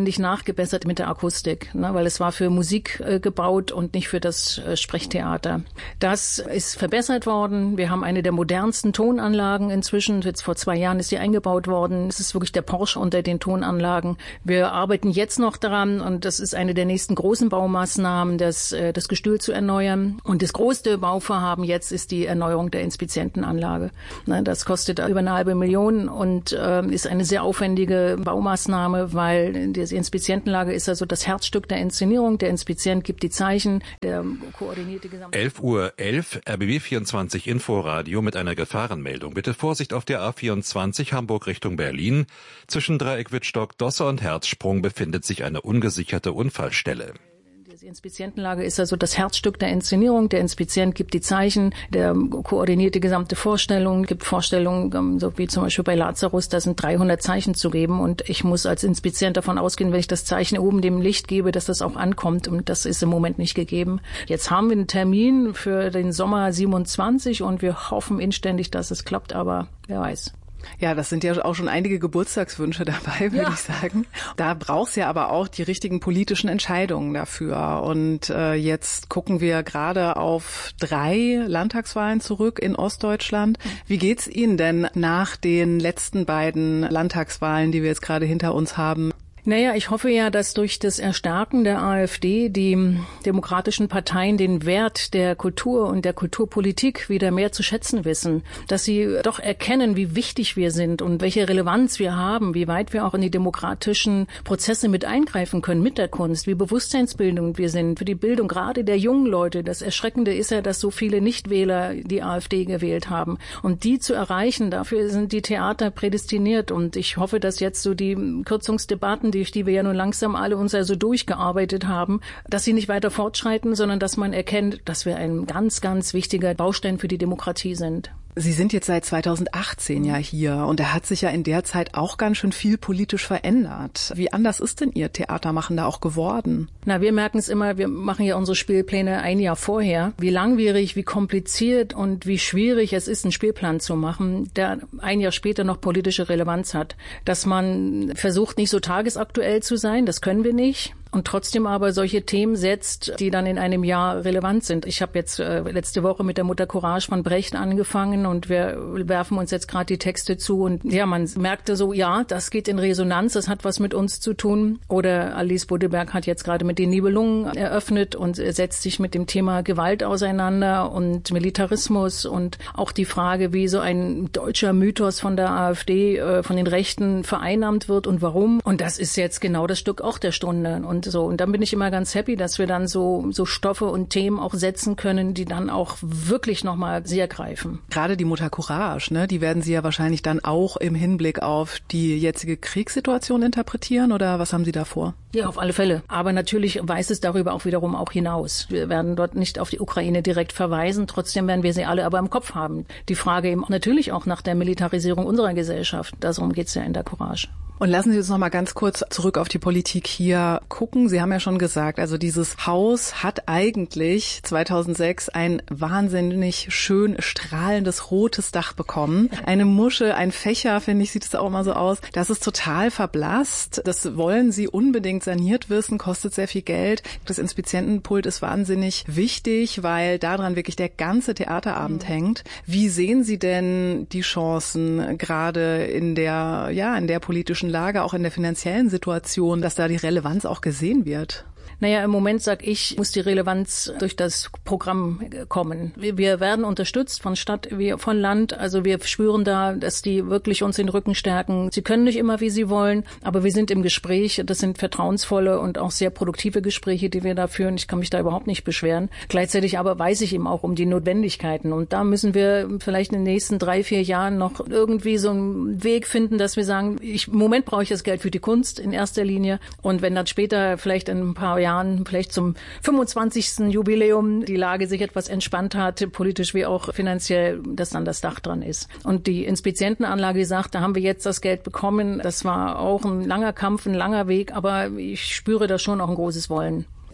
ständig nachgebessert mit der Akustik, ne, weil es war für Musik äh, gebaut und nicht für das äh, Sprechtheater. Das ist verbessert worden. Wir haben eine der modernsten Tonanlagen inzwischen. Jetzt vor zwei Jahren ist die eingebaut worden. Es ist wirklich der Porsche unter den Tonanlagen. Wir arbeiten jetzt noch daran und das ist eine der nächsten großen Baumaßnahmen, das, äh, das Gestühl zu erneuern. Und das größte Bauvorhaben jetzt ist die Erneuerung der Inspizientenanlage. Ne, das kostet über eine halbe Million und äh, ist eine sehr aufwendige Baumaßnahme, weil die Inspizientenanlage ist also das Herzstück der Inszenierung. Der Inspizient gibt die Zeichen, der koordiniert die gesamte... elf Uhr elf, R B B vierundzwanzig Inforadio mit einer Gefahrenmeldung. Bitte Vorsicht auf der A vierundzwanzig Hamburg Richtung Berlin. Zwischen Dreieck Wittstock, Dosse und Herzsprung befindet sich eine ungesicherte Unfallstelle. Die Inspizientenanlage ist also das Herzstück der Inszenierung. Der Inspizient gibt die Zeichen, der koordiniert die gesamte Vorstellung, gibt Vorstellungen, so wie zum Beispiel bei Lazarus, da sind dreihundert Zeichen zu geben und ich muss als Inspizient davon ausgehen, wenn ich das Zeichen oben dem Licht gebe, dass das auch ankommt und das ist im Moment nicht gegeben. Jetzt haben wir einen Termin für den Sommer siebenundzwanzig und wir hoffen inständig, dass es klappt, aber wer weiß. Ja, das sind ja auch schon einige Geburtstagswünsche dabei, würde ja. ich sagen. Da braucht's ja aber auch die richtigen politischen Entscheidungen dafür. Und äh, jetzt gucken wir gerade auf drei Landtagswahlen zurück in Ostdeutschland. Wie geht's Ihnen denn nach den letzten beiden Landtagswahlen, die wir jetzt gerade hinter uns haben? Naja, ich hoffe ja, dass durch das Erstarken der AfD die demokratischen Parteien den Wert der Kultur und der Kulturpolitik wieder mehr zu schätzen wissen, dass sie doch erkennen, wie wichtig wir sind und welche Relevanz wir haben, wie weit wir auch in die demokratischen Prozesse mit eingreifen können mit der Kunst, wie bewusstseinsbildend wir sind für die Bildung gerade der jungen Leute. Das Erschreckende ist ja, dass so viele Nichtwähler die AfD gewählt haben. Und die zu erreichen, dafür sind die Theater prädestiniert. Und ich hoffe, dass jetzt so die Kürzungsdebatten, die durch die wir ja nun langsam alle uns also durchgearbeitet haben, dass sie nicht weiter fortschreiten, sondern dass man erkennt, dass wir ein ganz, ganz wichtiger Baustein für die Demokratie sind. Sie sind jetzt seit zweitausendachtzehn ja hier und da hat sich ja in der Zeit auch ganz schön viel politisch verändert. Wie anders ist denn Ihr Theatermachen da auch geworden? Na, wir merken es immer, wir machen ja unsere Spielpläne ein Jahr vorher, wie langwierig, wie kompliziert und wie schwierig es ist, einen Spielplan zu machen, der ein Jahr später noch politische Relevanz hat. Dass man versucht, nicht so tagesaktuell zu sein, das können wir nicht. Und trotzdem aber solche Themen setzt, die dann in einem Jahr relevant sind. Ich habe jetzt äh, letzte Woche mit der Mutter Courage von Brecht angefangen und wir werfen uns jetzt gerade die Texte zu. Und ja, man merkte so, ja, das geht in Resonanz, das hat was mit uns zu tun. Oder Alice Buddeberg hat jetzt gerade mit den Nibelungen eröffnet und setzt sich mit dem Thema Gewalt auseinander und Militarismus und auch die Frage, wie so ein deutscher Mythos von der AfD, äh, von den Rechten vereinnahmt wird und warum. Und das ist jetzt genau das Stück auch der Stunde. Und so. Und dann bin ich immer ganz happy, dass wir dann so, so Stoffe und Themen auch setzen können, die dann auch wirklich nochmal sehr greifen. Gerade die Mutter Courage, ne, die werden Sie ja wahrscheinlich dann auch im Hinblick auf die jetzige Kriegssituation interpretieren, oder was haben Sie da vor? Ja, auf alle Fälle. Aber natürlich weist es darüber auch wiederum auch hinaus. Wir werden dort nicht auf die Ukraine direkt verweisen. Trotzdem werden wir sie alle aber im Kopf haben. Die Frage eben natürlich auch nach der Militarisierung unserer Gesellschaft. Darum geht's ja in der Courage. Und lassen Sie uns noch mal ganz kurz zurück auf die Politik hier gucken. Sie haben ja schon gesagt, also dieses Haus hat eigentlich zweitausendsechs ein wahnsinnig schön strahlendes rotes Dach bekommen. Eine Muschel, ein Fächer, finde ich, sieht es auch immer so aus. Das ist total verblasst. Das wollen Sie unbedingt saniert wissen, kostet sehr viel Geld. Das Inspizientenpult ist wahnsinnig wichtig, weil daran wirklich der ganze Theaterabend mhm. hängt. Wie sehen Sie denn die Chancen gerade in der, ja, in der politischen Lage, auch in der finanziellen Situation, dass da die Relevanz auch gesehen wird? Naja, im Moment, sag ich, muss die Relevanz durch das Programm kommen. Wir werden unterstützt von Stadt wie von Land. Also wir spüren da, dass die wirklich uns den Rücken stärken. Sie können nicht immer, wie sie wollen, aber wir sind im Gespräch. Das sind vertrauensvolle und auch sehr produktive Gespräche, die wir da führen. Ich kann mich da überhaupt nicht beschweren. Gleichzeitig aber weiß ich eben auch um die Notwendigkeiten. Und da müssen wir vielleicht in den nächsten drei, vier Jahren noch irgendwie so einen Weg finden, dass wir sagen, ich, im Moment brauche ich das Geld für die Kunst in erster Linie. Und wenn dann später vielleicht in ein paar Jahren vielleicht zum fünfundzwanzigsten Jubiläum die Lage sich etwas entspannt hat, politisch wie auch finanziell, dass dann das Dach dran ist. Und die Inspizientenanlage sagt, da haben wir jetzt das Geld bekommen. Das war auch ein langer Kampf, ein langer Weg, aber ich spüre da schon auch ein großes Wollen.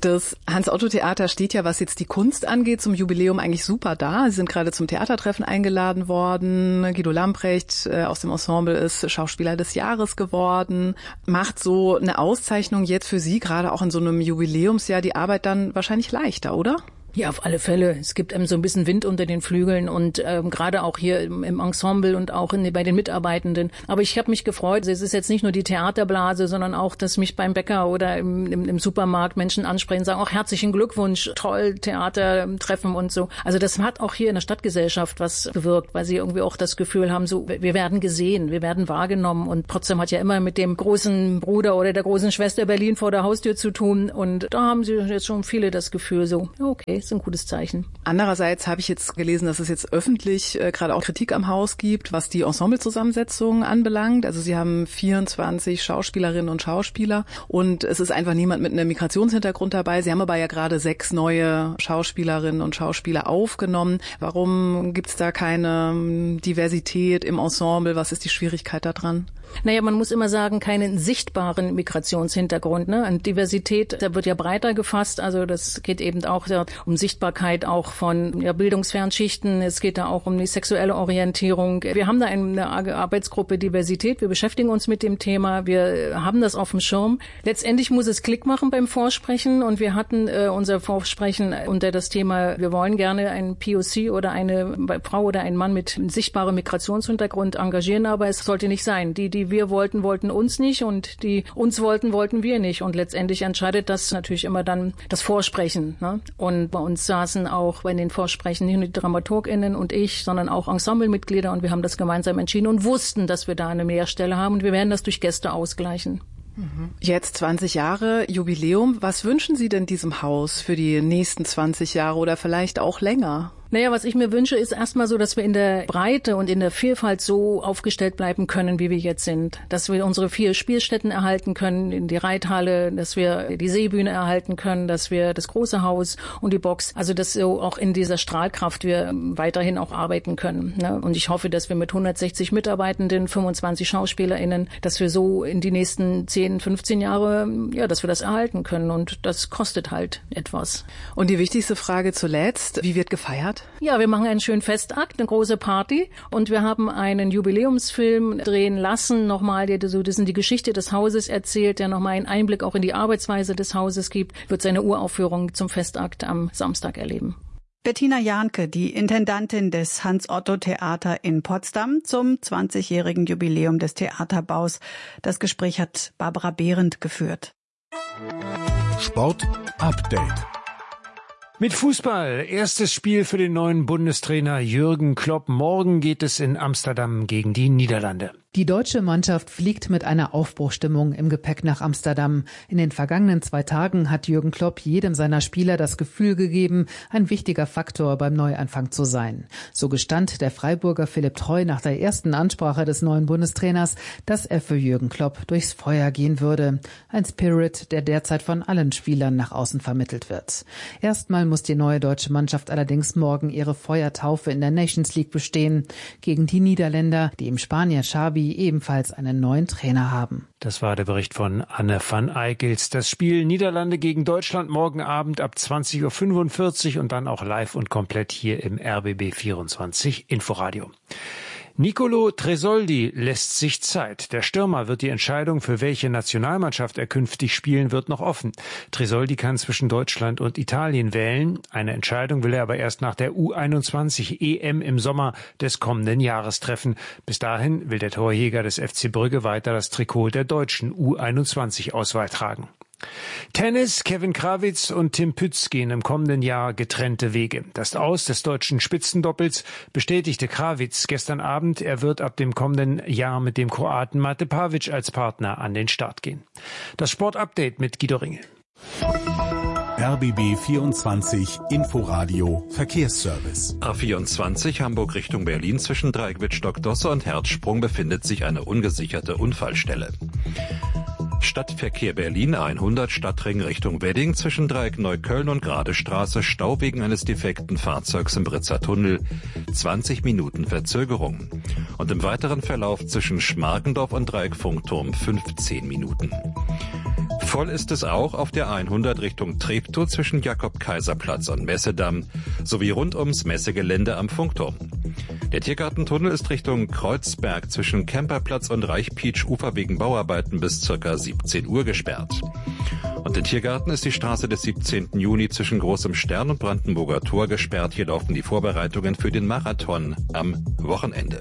Das Hans-Otto-Theater steht ja, was jetzt die Kunst angeht, zum Jubiläum eigentlich super da. Sie sind gerade zum Theatertreffen eingeladen worden. Guido Lamprecht äh, aus dem Ensemble ist Schauspieler des Jahres geworden. Macht so eine Auszeichnung jetzt für Sie, gerade auch in so einem Jubiläumsjahr, die Arbeit dann wahrscheinlich leichter, oder? Ja, auf alle Fälle. Es gibt eben so ein bisschen Wind unter den Flügeln und ähm, gerade auch hier im, im Ensemble und auch in, bei den Mitarbeitenden. Aber ich habe mich gefreut. Es ist jetzt nicht nur die Theaterblase, sondern auch, dass mich beim Bäcker oder im, im, im Supermarkt Menschen ansprechen, sagen auch herzlichen Glückwunsch, toll, Theatertreffen und so. Also das hat auch hier in der Stadtgesellschaft was bewirkt, weil sie irgendwie auch das Gefühl haben, so wir werden gesehen, wir werden wahrgenommen. Und Potsdam hat ja immer mit dem großen Bruder oder der großen Schwester Berlin vor der Haustür zu tun. Und da haben sie jetzt schon viele das Gefühl, so okay, ist ein gutes Zeichen. Andererseits habe ich jetzt gelesen, dass es jetzt öffentlich äh, gerade auch Kritik am Haus gibt, was die Ensemblezusammensetzung anbelangt. Also Sie haben vierundzwanzig Schauspielerinnen und Schauspieler und es ist einfach niemand mit einem Migrationshintergrund dabei. Sie haben aber ja gerade sechs neue Schauspielerinnen und Schauspieler aufgenommen. Warum gibt es da keine Diversität im Ensemble? Was ist die Schwierigkeit daran? Naja, man muss immer sagen, keinen sichtbaren Migrationshintergrund. Ne? Und Diversität, da wird ja breiter gefasst. Also das geht eben auch ja, um Sichtbarkeit auch von ja, bildungsfernen Schichten. Es geht da auch um die sexuelle Orientierung. Wir haben da eine Arbeitsgruppe Diversität. Wir beschäftigen uns mit dem Thema. Wir haben das auf dem Schirm. Letztendlich muss es Klick machen beim Vorsprechen. Und wir hatten äh, unser Vorsprechen unter das Thema, wir wollen gerne einen P O C oder eine Frau oder einen Mann mit sichtbarem Migrationshintergrund engagieren. Aber es sollte nicht sein. Die, die wir wollten, wollten uns nicht und die uns wollten, wollten wir nicht. Und letztendlich entscheidet das natürlich immer dann das Vorsprechen. Ne? Und bei uns saßen auch bei den Vorsprechen nicht nur die DramaturgInnen und ich, sondern auch Ensemblemitglieder und wir haben das gemeinsam entschieden und wussten, dass wir da eine Mehrstelle haben und wir werden das durch Gäste ausgleichen. Jetzt zwanzig Jahre Jubiläum. Was wünschen Sie denn diesem Haus für die nächsten zwanzig Jahre oder vielleicht auch länger? Naja, was ich mir wünsche, ist erstmal so, dass wir in der Breite und in der Vielfalt so aufgestellt bleiben können, wie wir jetzt sind. Dass wir unsere vier Spielstätten erhalten können, in die Reithalle, dass wir die Seebühne erhalten können, dass wir das große Haus und die Box, also dass so auch in dieser Strahlkraft wir weiterhin auch arbeiten können. Ne? Und ich hoffe, dass wir mit hundertsechzig Mitarbeitenden, fünfundzwanzig SchauspielerInnen, dass wir so in die nächsten zehn, fünfzehn Jahre, ja, dass wir das erhalten können. Und das kostet halt etwas. Und die wichtigste Frage zuletzt, wie wird gefeiert? Ja, wir machen einen schönen Festakt, eine große Party und wir haben einen Jubiläumsfilm drehen lassen, nochmal, der so die Geschichte des Hauses erzählt, der nochmal einen Einblick auch in die Arbeitsweise des Hauses gibt, wird seine Uraufführung zum Festakt am Samstag erleben. Bettina Jahnke, die Intendantin des Hans-Otto-Theater in Potsdam zum zwanzigjährigen Jubiläum des Theaterbaus. Das Gespräch hat Barbara Behrendt geführt. Sport Update. Mit Fußball. Erstes Spiel für den neuen Bundestrainer Jürgen Klopp. Morgen geht es in Amsterdam gegen die Niederlande. Die deutsche Mannschaft fliegt mit einer Aufbruchstimmung im Gepäck nach Amsterdam. In den vergangenen zwei Tagen hat Jürgen Klopp jedem seiner Spieler das Gefühl gegeben, ein wichtiger Faktor beim Neuanfang zu sein. So gestand der Freiburger Philipp Treu nach der ersten Ansprache des neuen Bundestrainers, dass er für Jürgen Klopp durchs Feuer gehen würde. Ein Spirit, der derzeit von allen Spielern nach außen vermittelt wird. Erstmal muss die neue deutsche Mannschaft allerdings morgen ihre Feuertaufe in der Nations League bestehen. Gegen die Niederländer, die im Spanier Xavi ebenfalls einen neuen Trainer haben. Das war der Bericht von Anne van Eickels. Das Spiel Niederlande gegen Deutschland morgen Abend ab zwanzig Uhr fünfundvierzig und dann auch live und komplett hier im R B B vierundzwanzig Inforadio. Nicolo Tresoldi lässt sich Zeit. Der Stürmer wird die Entscheidung, für welche Nationalmannschaft er künftig spielen wird, noch offen. Tresoldi kann zwischen Deutschland und Italien wählen. Eine Entscheidung will er aber erst nach der U einundzwanzig E M im Sommer des kommenden Jahres treffen. Bis dahin will der Torjäger des F C Brügge weiter das Trikot der deutschen U einundzwanzig-Auswahl tragen. Tennis, Kevin Krawitz und Tim Pütz gehen im kommenden Jahr getrennte Wege. Das Aus des deutschen Spitzendoppels bestätigte Krawitz gestern Abend. Er wird ab dem kommenden Jahr mit dem Kroaten Mate Pavic als Partner an den Start gehen. Das Sportupdate mit Guido Ringel. R B B vierundzwanzig Inforadio Verkehrsservice. A vierundzwanzig Hamburg Richtung Berlin zwischen Dreickwittstock-Dosse und Herzsprung befindet sich eine ungesicherte Unfallstelle. Stadtverkehr Berlin hundert Stadtring Richtung Wedding zwischen Dreieck Neukölln und Gradestraße Stau wegen eines defekten Fahrzeugs im Britzer Tunnel. zwanzig Minuten Verzögerung. Und im weiteren Verlauf zwischen Schmargendorf und Dreieck Funkturm fünfzehn Minuten. Voll ist es auch auf der hundert Richtung Treptow zwischen Jakob-Kaiser-Platz und Messedamm sowie rund ums Messegelände am Funkturm. Der Tiergartentunnel ist Richtung Kreuzberg zwischen Kemperplatz und Reichpietsch-Ufer wegen Bauarbeiten bis ca. siebzehn Uhr gesperrt. Und im Tiergarten ist die Straße des siebzehnten Juni zwischen Großem Stern und Brandenburger Tor gesperrt. Hier laufen die Vorbereitungen für den Marathon am Wochenende.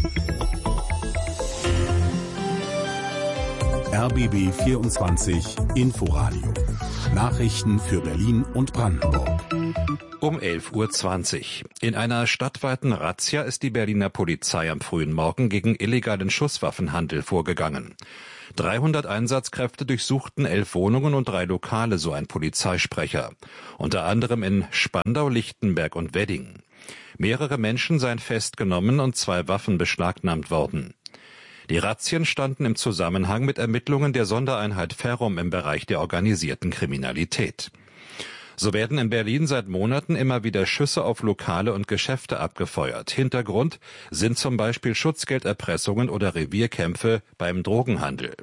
R B B vierundzwanzig Inforadio. Nachrichten für Berlin und Brandenburg. Um elf Uhr zwanzig. In einer stadtweiten Razzia ist die Berliner Polizei am frühen Morgen gegen illegalen Schusswaffenhandel vorgegangen. dreihundert Einsatzkräfte durchsuchten elf Wohnungen und drei Lokale, so ein Polizeisprecher. Unter anderem in Spandau, Lichtenberg und Wedding. Mehrere Menschen seien festgenommen und zwei Waffen beschlagnahmt worden. Die Razzien standen im Zusammenhang mit Ermittlungen der Sondereinheit Ferrum im Bereich der organisierten Kriminalität. So werden in Berlin seit Monaten immer wieder Schüsse auf Lokale und Geschäfte abgefeuert. Hintergrund sind zum Beispiel Schutzgelderpressungen oder Revierkämpfe beim Drogenhandel.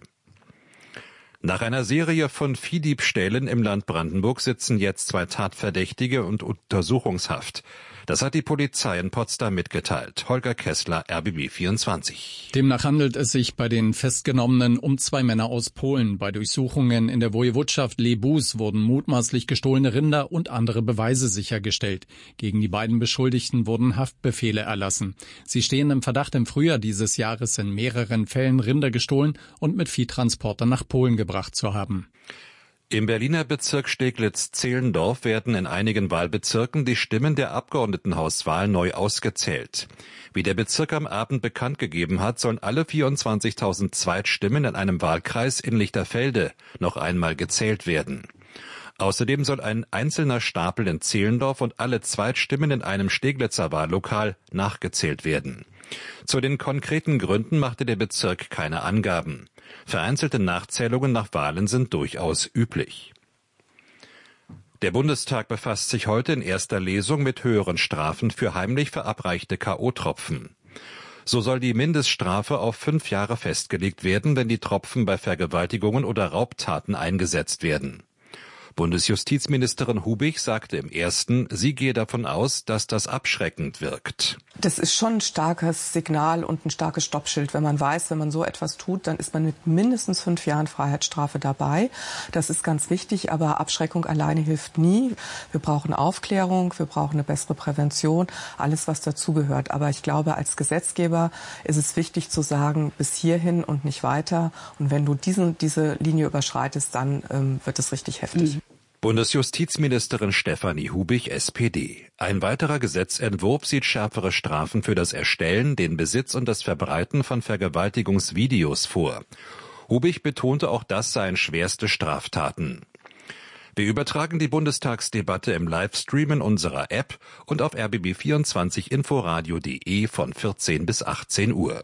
Nach einer Serie von Viehdiebstählen im Land Brandenburg sitzen jetzt zwei Tatverdächtige und Untersuchungshaft. Das hat die Polizei in Potsdam mitgeteilt. Holger Kessler, R B B vierundzwanzig. Demnach handelt es sich bei den Festgenommenen um zwei Männer aus Polen. Bei Durchsuchungen in der Woiwodschaft Lebus wurden mutmaßlich gestohlene Rinder und andere Beweise sichergestellt. Gegen die beiden Beschuldigten wurden Haftbefehle erlassen. Sie stehen im Verdacht, im Frühjahr dieses Jahres in mehreren Fällen Rinder gestohlen und mit Viehtransportern nach Polen gebracht zu haben. Im Berliner Bezirk Steglitz-Zehlendorf werden in einigen Wahlbezirken die Stimmen der Abgeordnetenhauswahl neu ausgezählt. Wie der Bezirk am Abend bekannt gegeben hat, sollen alle vierundzwanzigtausend Zweitstimmen in einem Wahlkreis in Lichterfelde noch einmal gezählt werden. Außerdem soll ein einzelner Stapel in Zehlendorf und alle Zweitstimmen in einem Steglitzer Wahllokal nachgezählt werden. Zu den konkreten Gründen machte der Bezirk keine Angaben. Vereinzelte Nachzählungen nach Wahlen sind durchaus üblich. Der Bundestag befasst sich heute in erster Lesung mit höheren Strafen für heimlich verabreichte K O-Tropfen. So soll die Mindeststrafe auf fünf Jahre festgelegt werden, wenn die Tropfen bei Vergewaltigungen oder Raubtaten eingesetzt werden. Bundesjustizministerin Hubig sagte im ersten, sie gehe davon aus, dass das abschreckend wirkt. Das ist schon ein starkes Signal und ein starkes Stoppschild, wenn man weiß, wenn man so etwas tut, dann ist man mit mindestens fünf Jahren Freiheitsstrafe dabei. Das ist ganz wichtig, aber Abschreckung alleine hilft nie. Wir brauchen Aufklärung, wir brauchen eine bessere Prävention, alles, was dazugehört. Aber ich glaube, als Gesetzgeber ist es wichtig zu sagen, bis hierhin und nicht weiter. Und wenn du diese, diese Linie überschreitest, dann ähm, wird es richtig heftig. Mhm. Bundesjustizministerin Stefanie Hubig, S P D. Ein weiterer Gesetzentwurf sieht schärfere Strafen für das Erstellen, den Besitz und das Verbreiten von Vergewaltigungsvideos vor. Hubig betonte, auch das seien schwerste Straftaten. Wir übertragen die Bundestagsdebatte im Livestream in unserer App und auf r b b vierundzwanzig inforadio punkt de von vierzehn bis achtzehn Uhr.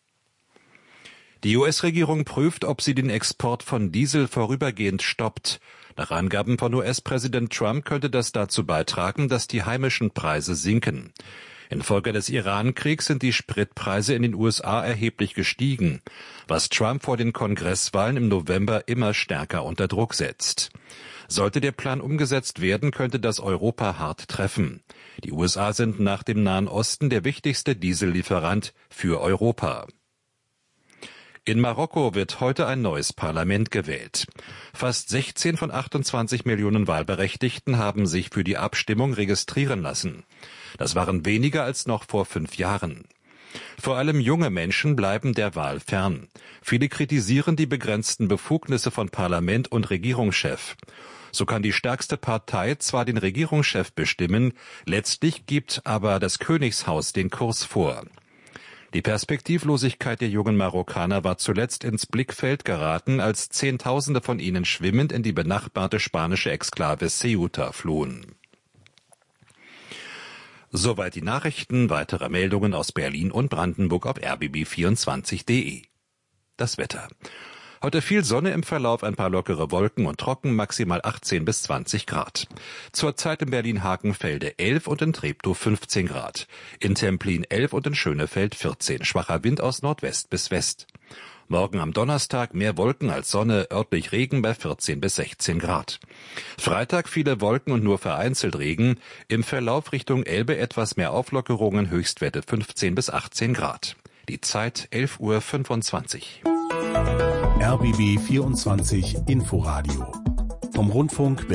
Die U S-Regierung prüft, ob sie den Export von Diesel vorübergehend stoppt. Nach Angaben von U S-Präsident Trump könnte das dazu beitragen, dass die heimischen Preise sinken. Infolge des Iran-Kriegs sind die Spritpreise in den U S A erheblich gestiegen, was Trump vor den Kongresswahlen im November immer stärker unter Druck setzt. Sollte der Plan umgesetzt werden, könnte das Europa hart treffen. Die U S A sind nach dem Nahen Osten der wichtigste Diesellieferant für Europa. In Marokko wird heute ein neues Parlament gewählt. Fast sechzehn von achtundzwanzig Millionen Wahlberechtigten haben sich für die Abstimmung registrieren lassen. Das waren weniger als noch vor fünf Jahren. Vor allem junge Menschen bleiben der Wahl fern. Viele kritisieren die begrenzten Befugnisse von Parlament und Regierungschef. So kann die stärkste Partei zwar den Regierungschef bestimmen, letztlich gibt aber das Königshaus den Kurs vor. Die Perspektivlosigkeit der jungen Marokkaner war zuletzt ins Blickfeld geraten, als Zehntausende von ihnen schwimmend in die benachbarte spanische Exklave Ceuta flohen. Soweit die Nachrichten, weitere Meldungen aus Berlin und Brandenburg auf r b b vierundzwanzig punkt de. Das Wetter. Heute viel Sonne im Verlauf, ein paar lockere Wolken und trocken, maximal achtzehn bis zwanzig Grad. Zurzeit in Berlin-Hakenfelde elf und in Treptow fünfzehn Grad. In Templin elf und in Schönefeld vierzehn. Schwacher Wind aus Nordwest bis West. Morgen am Donnerstag mehr Wolken als Sonne, örtlich Regen bei vierzehn bis sechzehn Grad. Freitag viele Wolken und nur vereinzelt Regen. Im Verlauf Richtung Elbe etwas mehr Auflockerungen, Höchstwerte fünfzehn bis achtzehn Grad. Die Zeit elf Uhr fünfundzwanzig. R B B vierundzwanzig Inforadio vom Rundfunk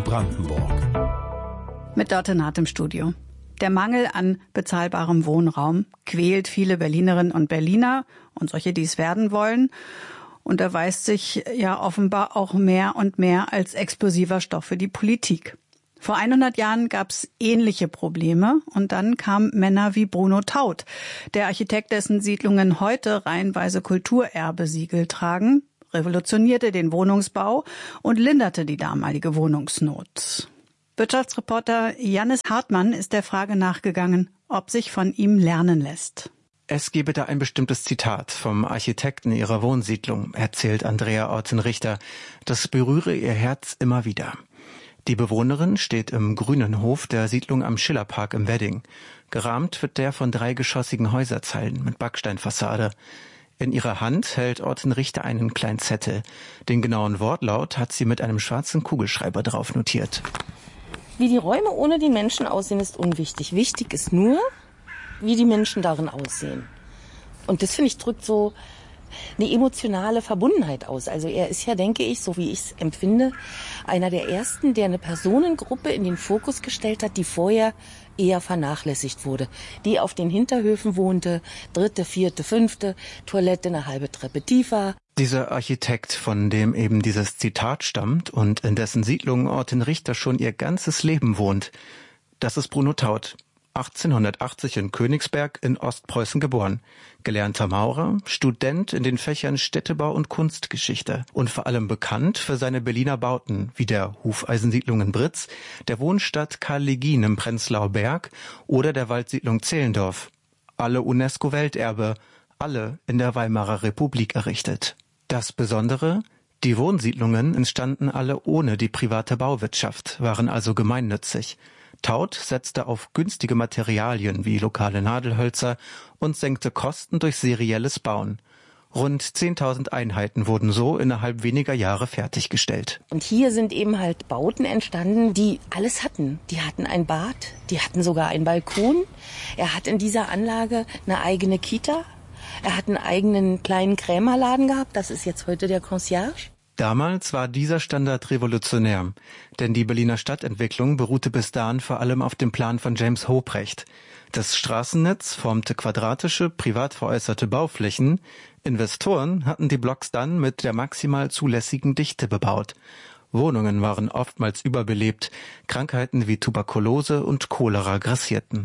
Berlin-Brandenburg. Mit Dörte Naht im Studio. Der Mangel an bezahlbarem Wohnraum quält viele Berlinerinnen und Berliner und solche, die es werden wollen, und erweist sich ja offenbar auch mehr und mehr als explosiver Stoff für die Politik. Vor hundert Jahren gab es ähnliche Probleme und dann kamen Männer wie Bruno Taut, der Architekt, dessen Siedlungen heute reihenweise Kulturerbesiegel tragen, revolutionierte den Wohnungsbau und linderte die damalige Wohnungsnot. Wirtschaftsreporter Jannis Hartmann ist der Frage nachgegangen, ob sich von ihm lernen lässt. Es gebe da ein bestimmtes Zitat vom Architekten ihrer Wohnsiedlung, erzählt Andrea Ortenrichter. Das berühre ihr Herz immer wieder. Die Bewohnerin steht im grünen Hof der Siedlung am Schillerpark im Wedding. Gerahmt wird der von dreigeschossigen Häuserzeilen mit Backsteinfassade. In ihrer Hand hält Ortenrichter einen kleinen Zettel. Den genauen Wortlaut hat sie mit einem schwarzen Kugelschreiber drauf notiert. Wie die Räume ohne die Menschen aussehen, ist unwichtig. Wichtig ist nur, wie die Menschen darin aussehen. Und das, finde ich, drückt so eine emotionale Verbundenheit aus. Also er ist ja, denke ich, so wie ich es empfinde, einer der Ersten, der eine Personengruppe in den Fokus gestellt hat, die vorher eher vernachlässigt wurde. Die auf den Hinterhöfen wohnte, dritte, vierte, fünfte, Toilette eine halbe Treppe tiefer. Dieser Architekt, von dem eben dieses Zitat stammt und in dessen Siedlung Ortenrichter schon ihr ganzes Leben wohnt, das ist Bruno Taut. achtzehnhundertachtzig in Königsberg in Ostpreußen geboren. Gelernter Maurer, Student in den Fächern Städtebau und Kunstgeschichte und vor allem bekannt für seine Berliner Bauten, wie der Hufeisensiedlung in Britz, der Wohnstadt Karl Legien im Prenzlauer Berg oder der Waldsiedlung Zehlendorf. Alle UNESCO-Welterbe, alle in der Weimarer Republik errichtet. Das Besondere: Die Wohnsiedlungen entstanden alle ohne die private Bauwirtschaft, waren also gemeinnützig. Taut setzte auf günstige Materialien wie lokale Nadelhölzer und senkte Kosten durch serielles Bauen. Rund zehntausend Einheiten wurden so innerhalb weniger Jahre fertiggestellt. Und hier sind eben halt Bauten entstanden, die alles hatten. Die hatten ein Bad, die hatten sogar einen Balkon. Er hat in dieser Anlage eine eigene Kita. Er hat einen eigenen kleinen Krämerladen gehabt. Das ist jetzt heute der Concierge. Damals war dieser Standard revolutionär, denn die Berliner Stadtentwicklung beruhte bis dahin vor allem auf dem Plan von James Hobrecht. Das Straßennetz formte quadratische, privat veräußerte Bauflächen. Investoren hatten die Blocks dann mit der maximal zulässigen Dichte bebaut. Wohnungen waren oftmals überbelebt, Krankheiten wie Tuberkulose und Cholera grassierten.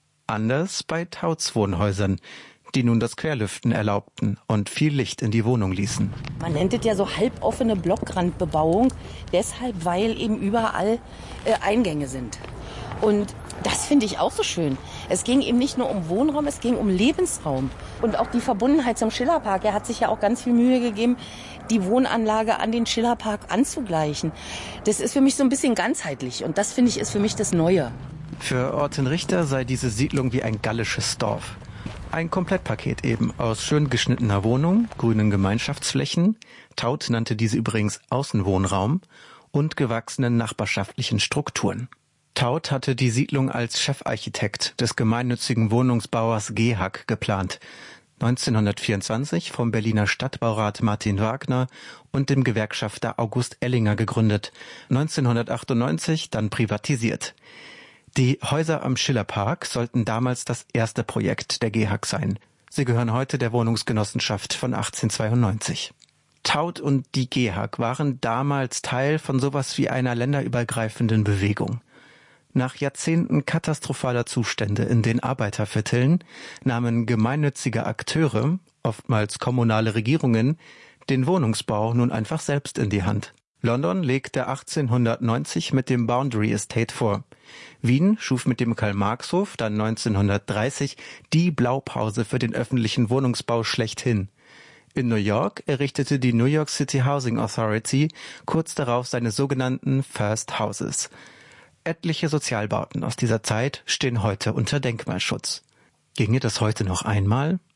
Anders bei Tauts Wohnhäusern, die nun das Querlüften erlaubten und viel Licht in die Wohnung ließen. Man nennt es ja so halboffene Blockrandbebauung, deshalb, weil eben überall äh, Eingänge sind. Und das finde ich auch so schön. Es ging eben nicht nur um Wohnraum, es ging um Lebensraum. Und auch die Verbundenheit zum Schillerpark. Er hat sich ja auch ganz viel Mühe gegeben, die Wohnanlage an den Schillerpark anzugleichen. Das ist für mich so ein bisschen ganzheitlich und das, finde ich, ist für mich das Neue. Für Ortenrichter sei diese Siedlung wie ein gallisches Dorf. Ein Komplettpaket eben aus schön geschnittener Wohnung, grünen Gemeinschaftsflächen, Taut nannte diese übrigens Außenwohnraum, und gewachsenen nachbarschaftlichen Strukturen. Taut hatte die Siedlung als Chefarchitekt des gemeinnützigen Wohnungsbauers G E H K geplant. neunzehnhundertvierundzwanzig vom Berliner Stadtbaurat Martin Wagner und dem Gewerkschafter August Ellinger gegründet, neunzehnhundertachtundneunzig dann privatisiert. Die Häuser am Schillerpark sollten damals das erste Projekt der G E H K sein. Sie gehören heute der Wohnungsgenossenschaft von achtzehnhundertzweiundneunzig. Taut und die G E H K waren damals Teil von sowas wie einer länderübergreifenden Bewegung. Nach Jahrzehnten katastrophaler Zustände in den Arbeitervierteln nahmen gemeinnützige Akteure, oftmals kommunale Regierungen, den Wohnungsbau nun einfach selbst in die Hand. London legte achtzehnhundertneunzig mit dem Boundary Estate vor. Wien schuf mit dem Karl-Marx-Hof dann neunzehnhundertdreißig die Blaupause für den öffentlichen Wohnungsbau schlechthin. In New York errichtete die New York City Housing Authority kurz darauf seine sogenannten First Houses. Etliche Sozialbauten aus dieser Zeit stehen heute unter Denkmalschutz. Ginge das heute noch einmal?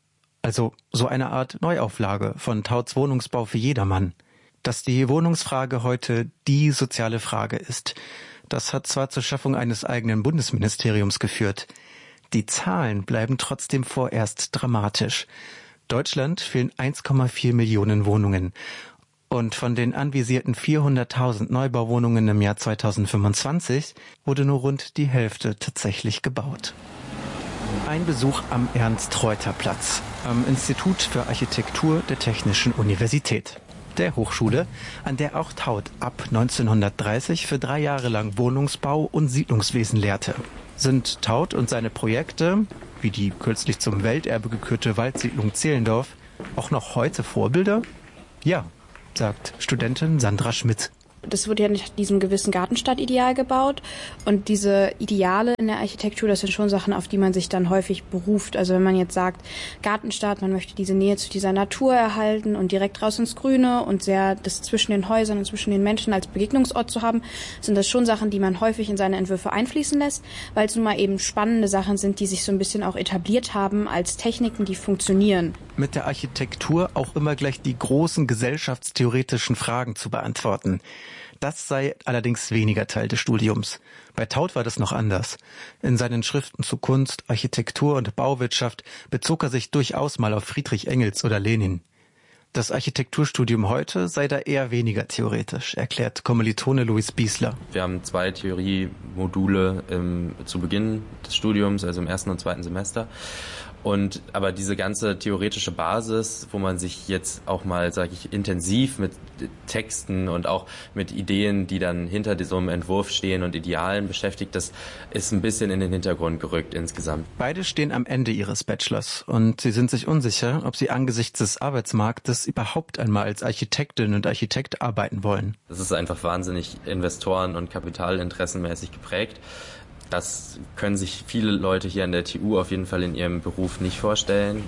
Also so eine Art Neuauflage von Tauts Wohnungsbau für jedermann. Dass die Wohnungsfrage heute die soziale Frage ist, das hat zwar zur Schaffung eines eigenen Bundesministeriums geführt. Die Zahlen bleiben trotzdem vorerst dramatisch. Deutschland fehlen eins Komma vier Millionen Wohnungen. Und von den anvisierten vierhunderttausend Neubauwohnungen im Jahr zweitausendfünfundzwanzig wurde nur rund die Hälfte tatsächlich gebaut. Ein Besuch am Ernst-Reuter-Platz, am Institut für Architektur der Technischen Universität. Der Hochschule, an der auch Taut ab neunzehnhundertdreißig für drei Jahre lang Wohnungsbau und Siedlungswesen lehrte. Sind Taut und seine Projekte, wie die kürzlich zum Welterbe gekürte Waldsiedlung Zehlendorf, auch noch heute Vorbilder? Ja, sagt Studentin Sandra Schmidt. Das wurde ja nach diesem gewissen Gartenstadtideal gebaut. Und diese Ideale in der Architektur, das sind schon Sachen, auf die man sich dann häufig beruft. Also wenn man jetzt sagt, Gartenstadt, man möchte diese Nähe zu dieser Natur erhalten und direkt raus ins Grüne und sehr das zwischen den Häusern und zwischen den Menschen als Begegnungsort zu haben, sind das schon Sachen, die man häufig in seine Entwürfe einfließen lässt, weil es nun mal eben spannende Sachen sind, die sich so ein bisschen auch etabliert haben als Techniken, die funktionieren. Mit der Architektur auch immer gleich die großen gesellschaftstheoretischen Fragen zu beantworten. Das sei allerdings weniger Teil des Studiums. Bei Taut war das noch anders. In seinen Schriften zu Kunst, Architektur und Bauwirtschaft bezog er sich durchaus mal auf Friedrich Engels oder Lenin. Das Architekturstudium heute sei da eher weniger theoretisch, erklärt Kommilitone Luis Biesler. Wir haben zwei Theoriemodule im, zu Beginn des Studiums, also im ersten und zweiten Semester. Und aber diese ganze theoretische Basis, wo man sich jetzt auch mal, sage ich, intensiv mit Texten und auch mit Ideen, die dann hinter so einem Entwurf stehen und Idealen beschäftigt, das ist ein bisschen in den Hintergrund gerückt insgesamt. Beide stehen am Ende ihres Bachelors und sie sind sich unsicher, ob sie angesichts des Arbeitsmarktes überhaupt einmal als Architektin und Architekt arbeiten wollen. Das ist einfach wahnsinnig investoren- und kapitalinteressenmäßig geprägt. Das können sich viele Leute hier an der T U auf jeden Fall in ihrem Beruf nicht vorstellen.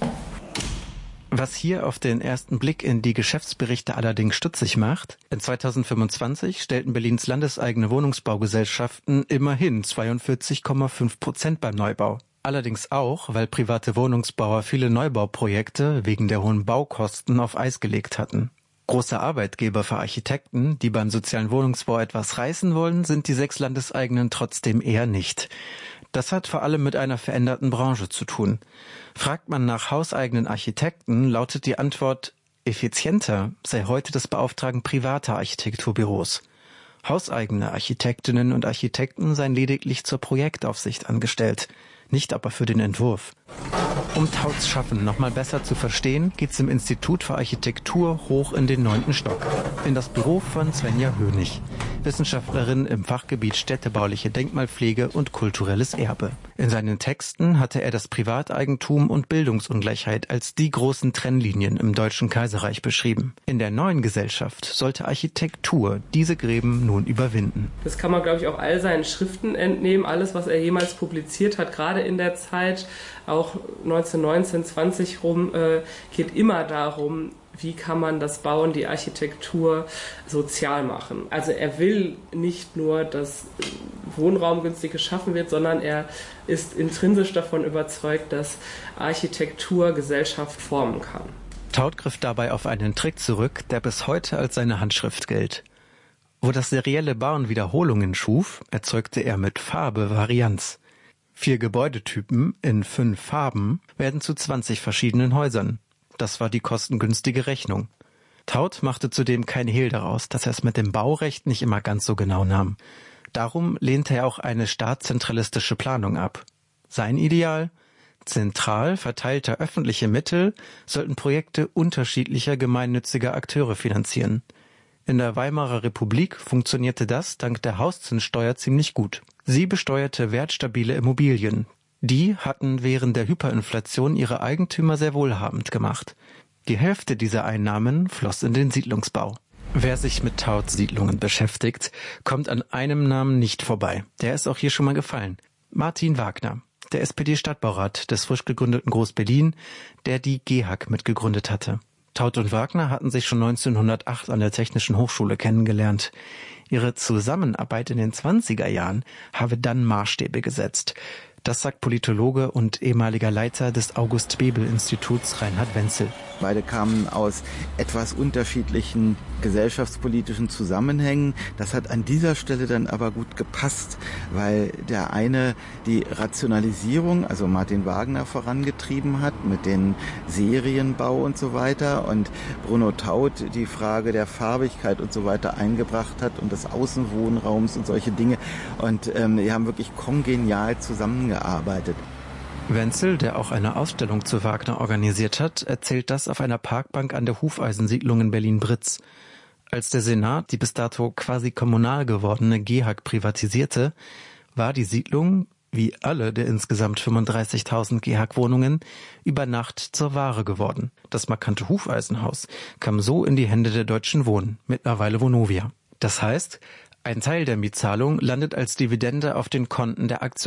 Was hier auf den ersten Blick in die Geschäftsberichte allerdings stutzig macht: In zweitausendfünfundzwanzig stellten Berlins landeseigene Wohnungsbaugesellschaften immerhin zweiundvierzig Komma fünf Prozent beim Neubau. Allerdings auch, weil private Wohnungsbauer viele Neubauprojekte wegen der hohen Baukosten auf Eis gelegt hatten. Große Arbeitgeber für Architekten, die beim sozialen Wohnungsbau etwas reißen wollen, sind die sechs landeseigenen trotzdem eher nicht. Das hat vor allem mit einer veränderten Branche zu tun. Fragt man nach hauseigenen Architekten, lautet die Antwort, effizienter sei heute das Beauftragen privater Architekturbüros. Hauseigene Architektinnen und Architekten seien lediglich zur Projektaufsicht angestellt, nicht aber für den Entwurf. Um Tauts Schaffen noch mal besser zu verstehen, geht's im Institut für Architektur hoch in den neunten Stock, in das Büro von Svenja Hönig, Wissenschaftlerin im Fachgebiet städtebauliche Denkmalpflege und kulturelles Erbe. In seinen Texten hatte er das Privateigentum und Bildungsungleichheit als die großen Trennlinien im Deutschen Kaiserreich beschrieben. In der neuen Gesellschaft sollte Architektur diese Gräben nun überwinden. Das kann man, glaube ich, auch all seinen Schriften entnehmen, alles, was er jemals publiziert hat, gerade in der Zeit, auch neunzehnhundertneunzehn, zwanzig rum, äh, geht immer darum, wie kann man das Bauen, die Architektur sozial machen. Also er will nicht nur, dass Wohnraum günstig geschaffen wird, sondern er ist intrinsisch davon überzeugt, dass Architektur Gesellschaft formen kann. Taut griff dabei auf einen Trick zurück, der bis heute als seine Handschrift gilt. Wo das serielle Bauen Wiederholungen schuf, erzeugte er mit Farbe Varianz. Vier Gebäudetypen in fünf Farben werden zu zwanzig verschiedenen Häusern. Das war die kostengünstige Rechnung. Taut machte zudem kein Hehl daraus, dass er es mit dem Baurecht nicht immer ganz so genau nahm. Darum lehnte er auch eine staatszentralistische Planung ab. Sein Ideal? Zentral verteilte öffentliche Mittel sollten Projekte unterschiedlicher gemeinnütziger Akteure finanzieren. In der Weimarer Republik funktionierte das dank der Hauszinssteuer ziemlich gut. Sie besteuerte wertstabile Immobilien. Die hatten während der Hyperinflation ihre Eigentümer sehr wohlhabend gemacht. Die Hälfte dieser Einnahmen floss in den Siedlungsbau. Wer sich mit Tauts Siedlungen beschäftigt, kommt an einem Namen nicht vorbei. Der ist auch hier schon mal gefallen. Martin Wagner, der S P D-Stadtbaurat des frisch gegründeten Groß-Berlin, der die G E H A K mitgegründet hatte. Taut und Wagner hatten sich schon neunzehnhundertacht an der Technischen Hochschule kennengelernt. Ihre Zusammenarbeit in den zwanziger Jahren habe dann Maßstäbe gesetzt. Das sagt Politologe und ehemaliger Leiter des August-Bebel-Instituts Reinhard Wenzel. Beide kamen aus etwas unterschiedlichen gesellschaftspolitischen Zusammenhängen. Das hat an dieser Stelle dann aber gut gepasst, weil der eine die Rationalisierung, also Martin Wagner, vorangetrieben hat mit den Serienbau und so weiter und Bruno Taut die Frage der Farbigkeit und so weiter eingebracht hat und des Außenwohnraums und solche Dinge. Und ähm, die haben wirklich kongenial zusammengearbeitet. Wenzel, der auch eine Ausstellung zu Wagner organisiert hat, erzählt das auf einer Parkbank an der Hufeisensiedlung in Berlin-Britz. Als der Senat die bis dato quasi kommunal gewordene G E H A G privatisierte, war die Siedlung, wie alle der insgesamt fünfunddreißigtausend G E H A G-Wohnungen, über Nacht zur Ware geworden. Das markante Hufeisenhaus kam so in die Hände der Deutschen Wohnen, mittlerweile Vonovia. Das heißt, ein Teil der Mietzahlung landet als Dividende auf den Konten der Aktionäre.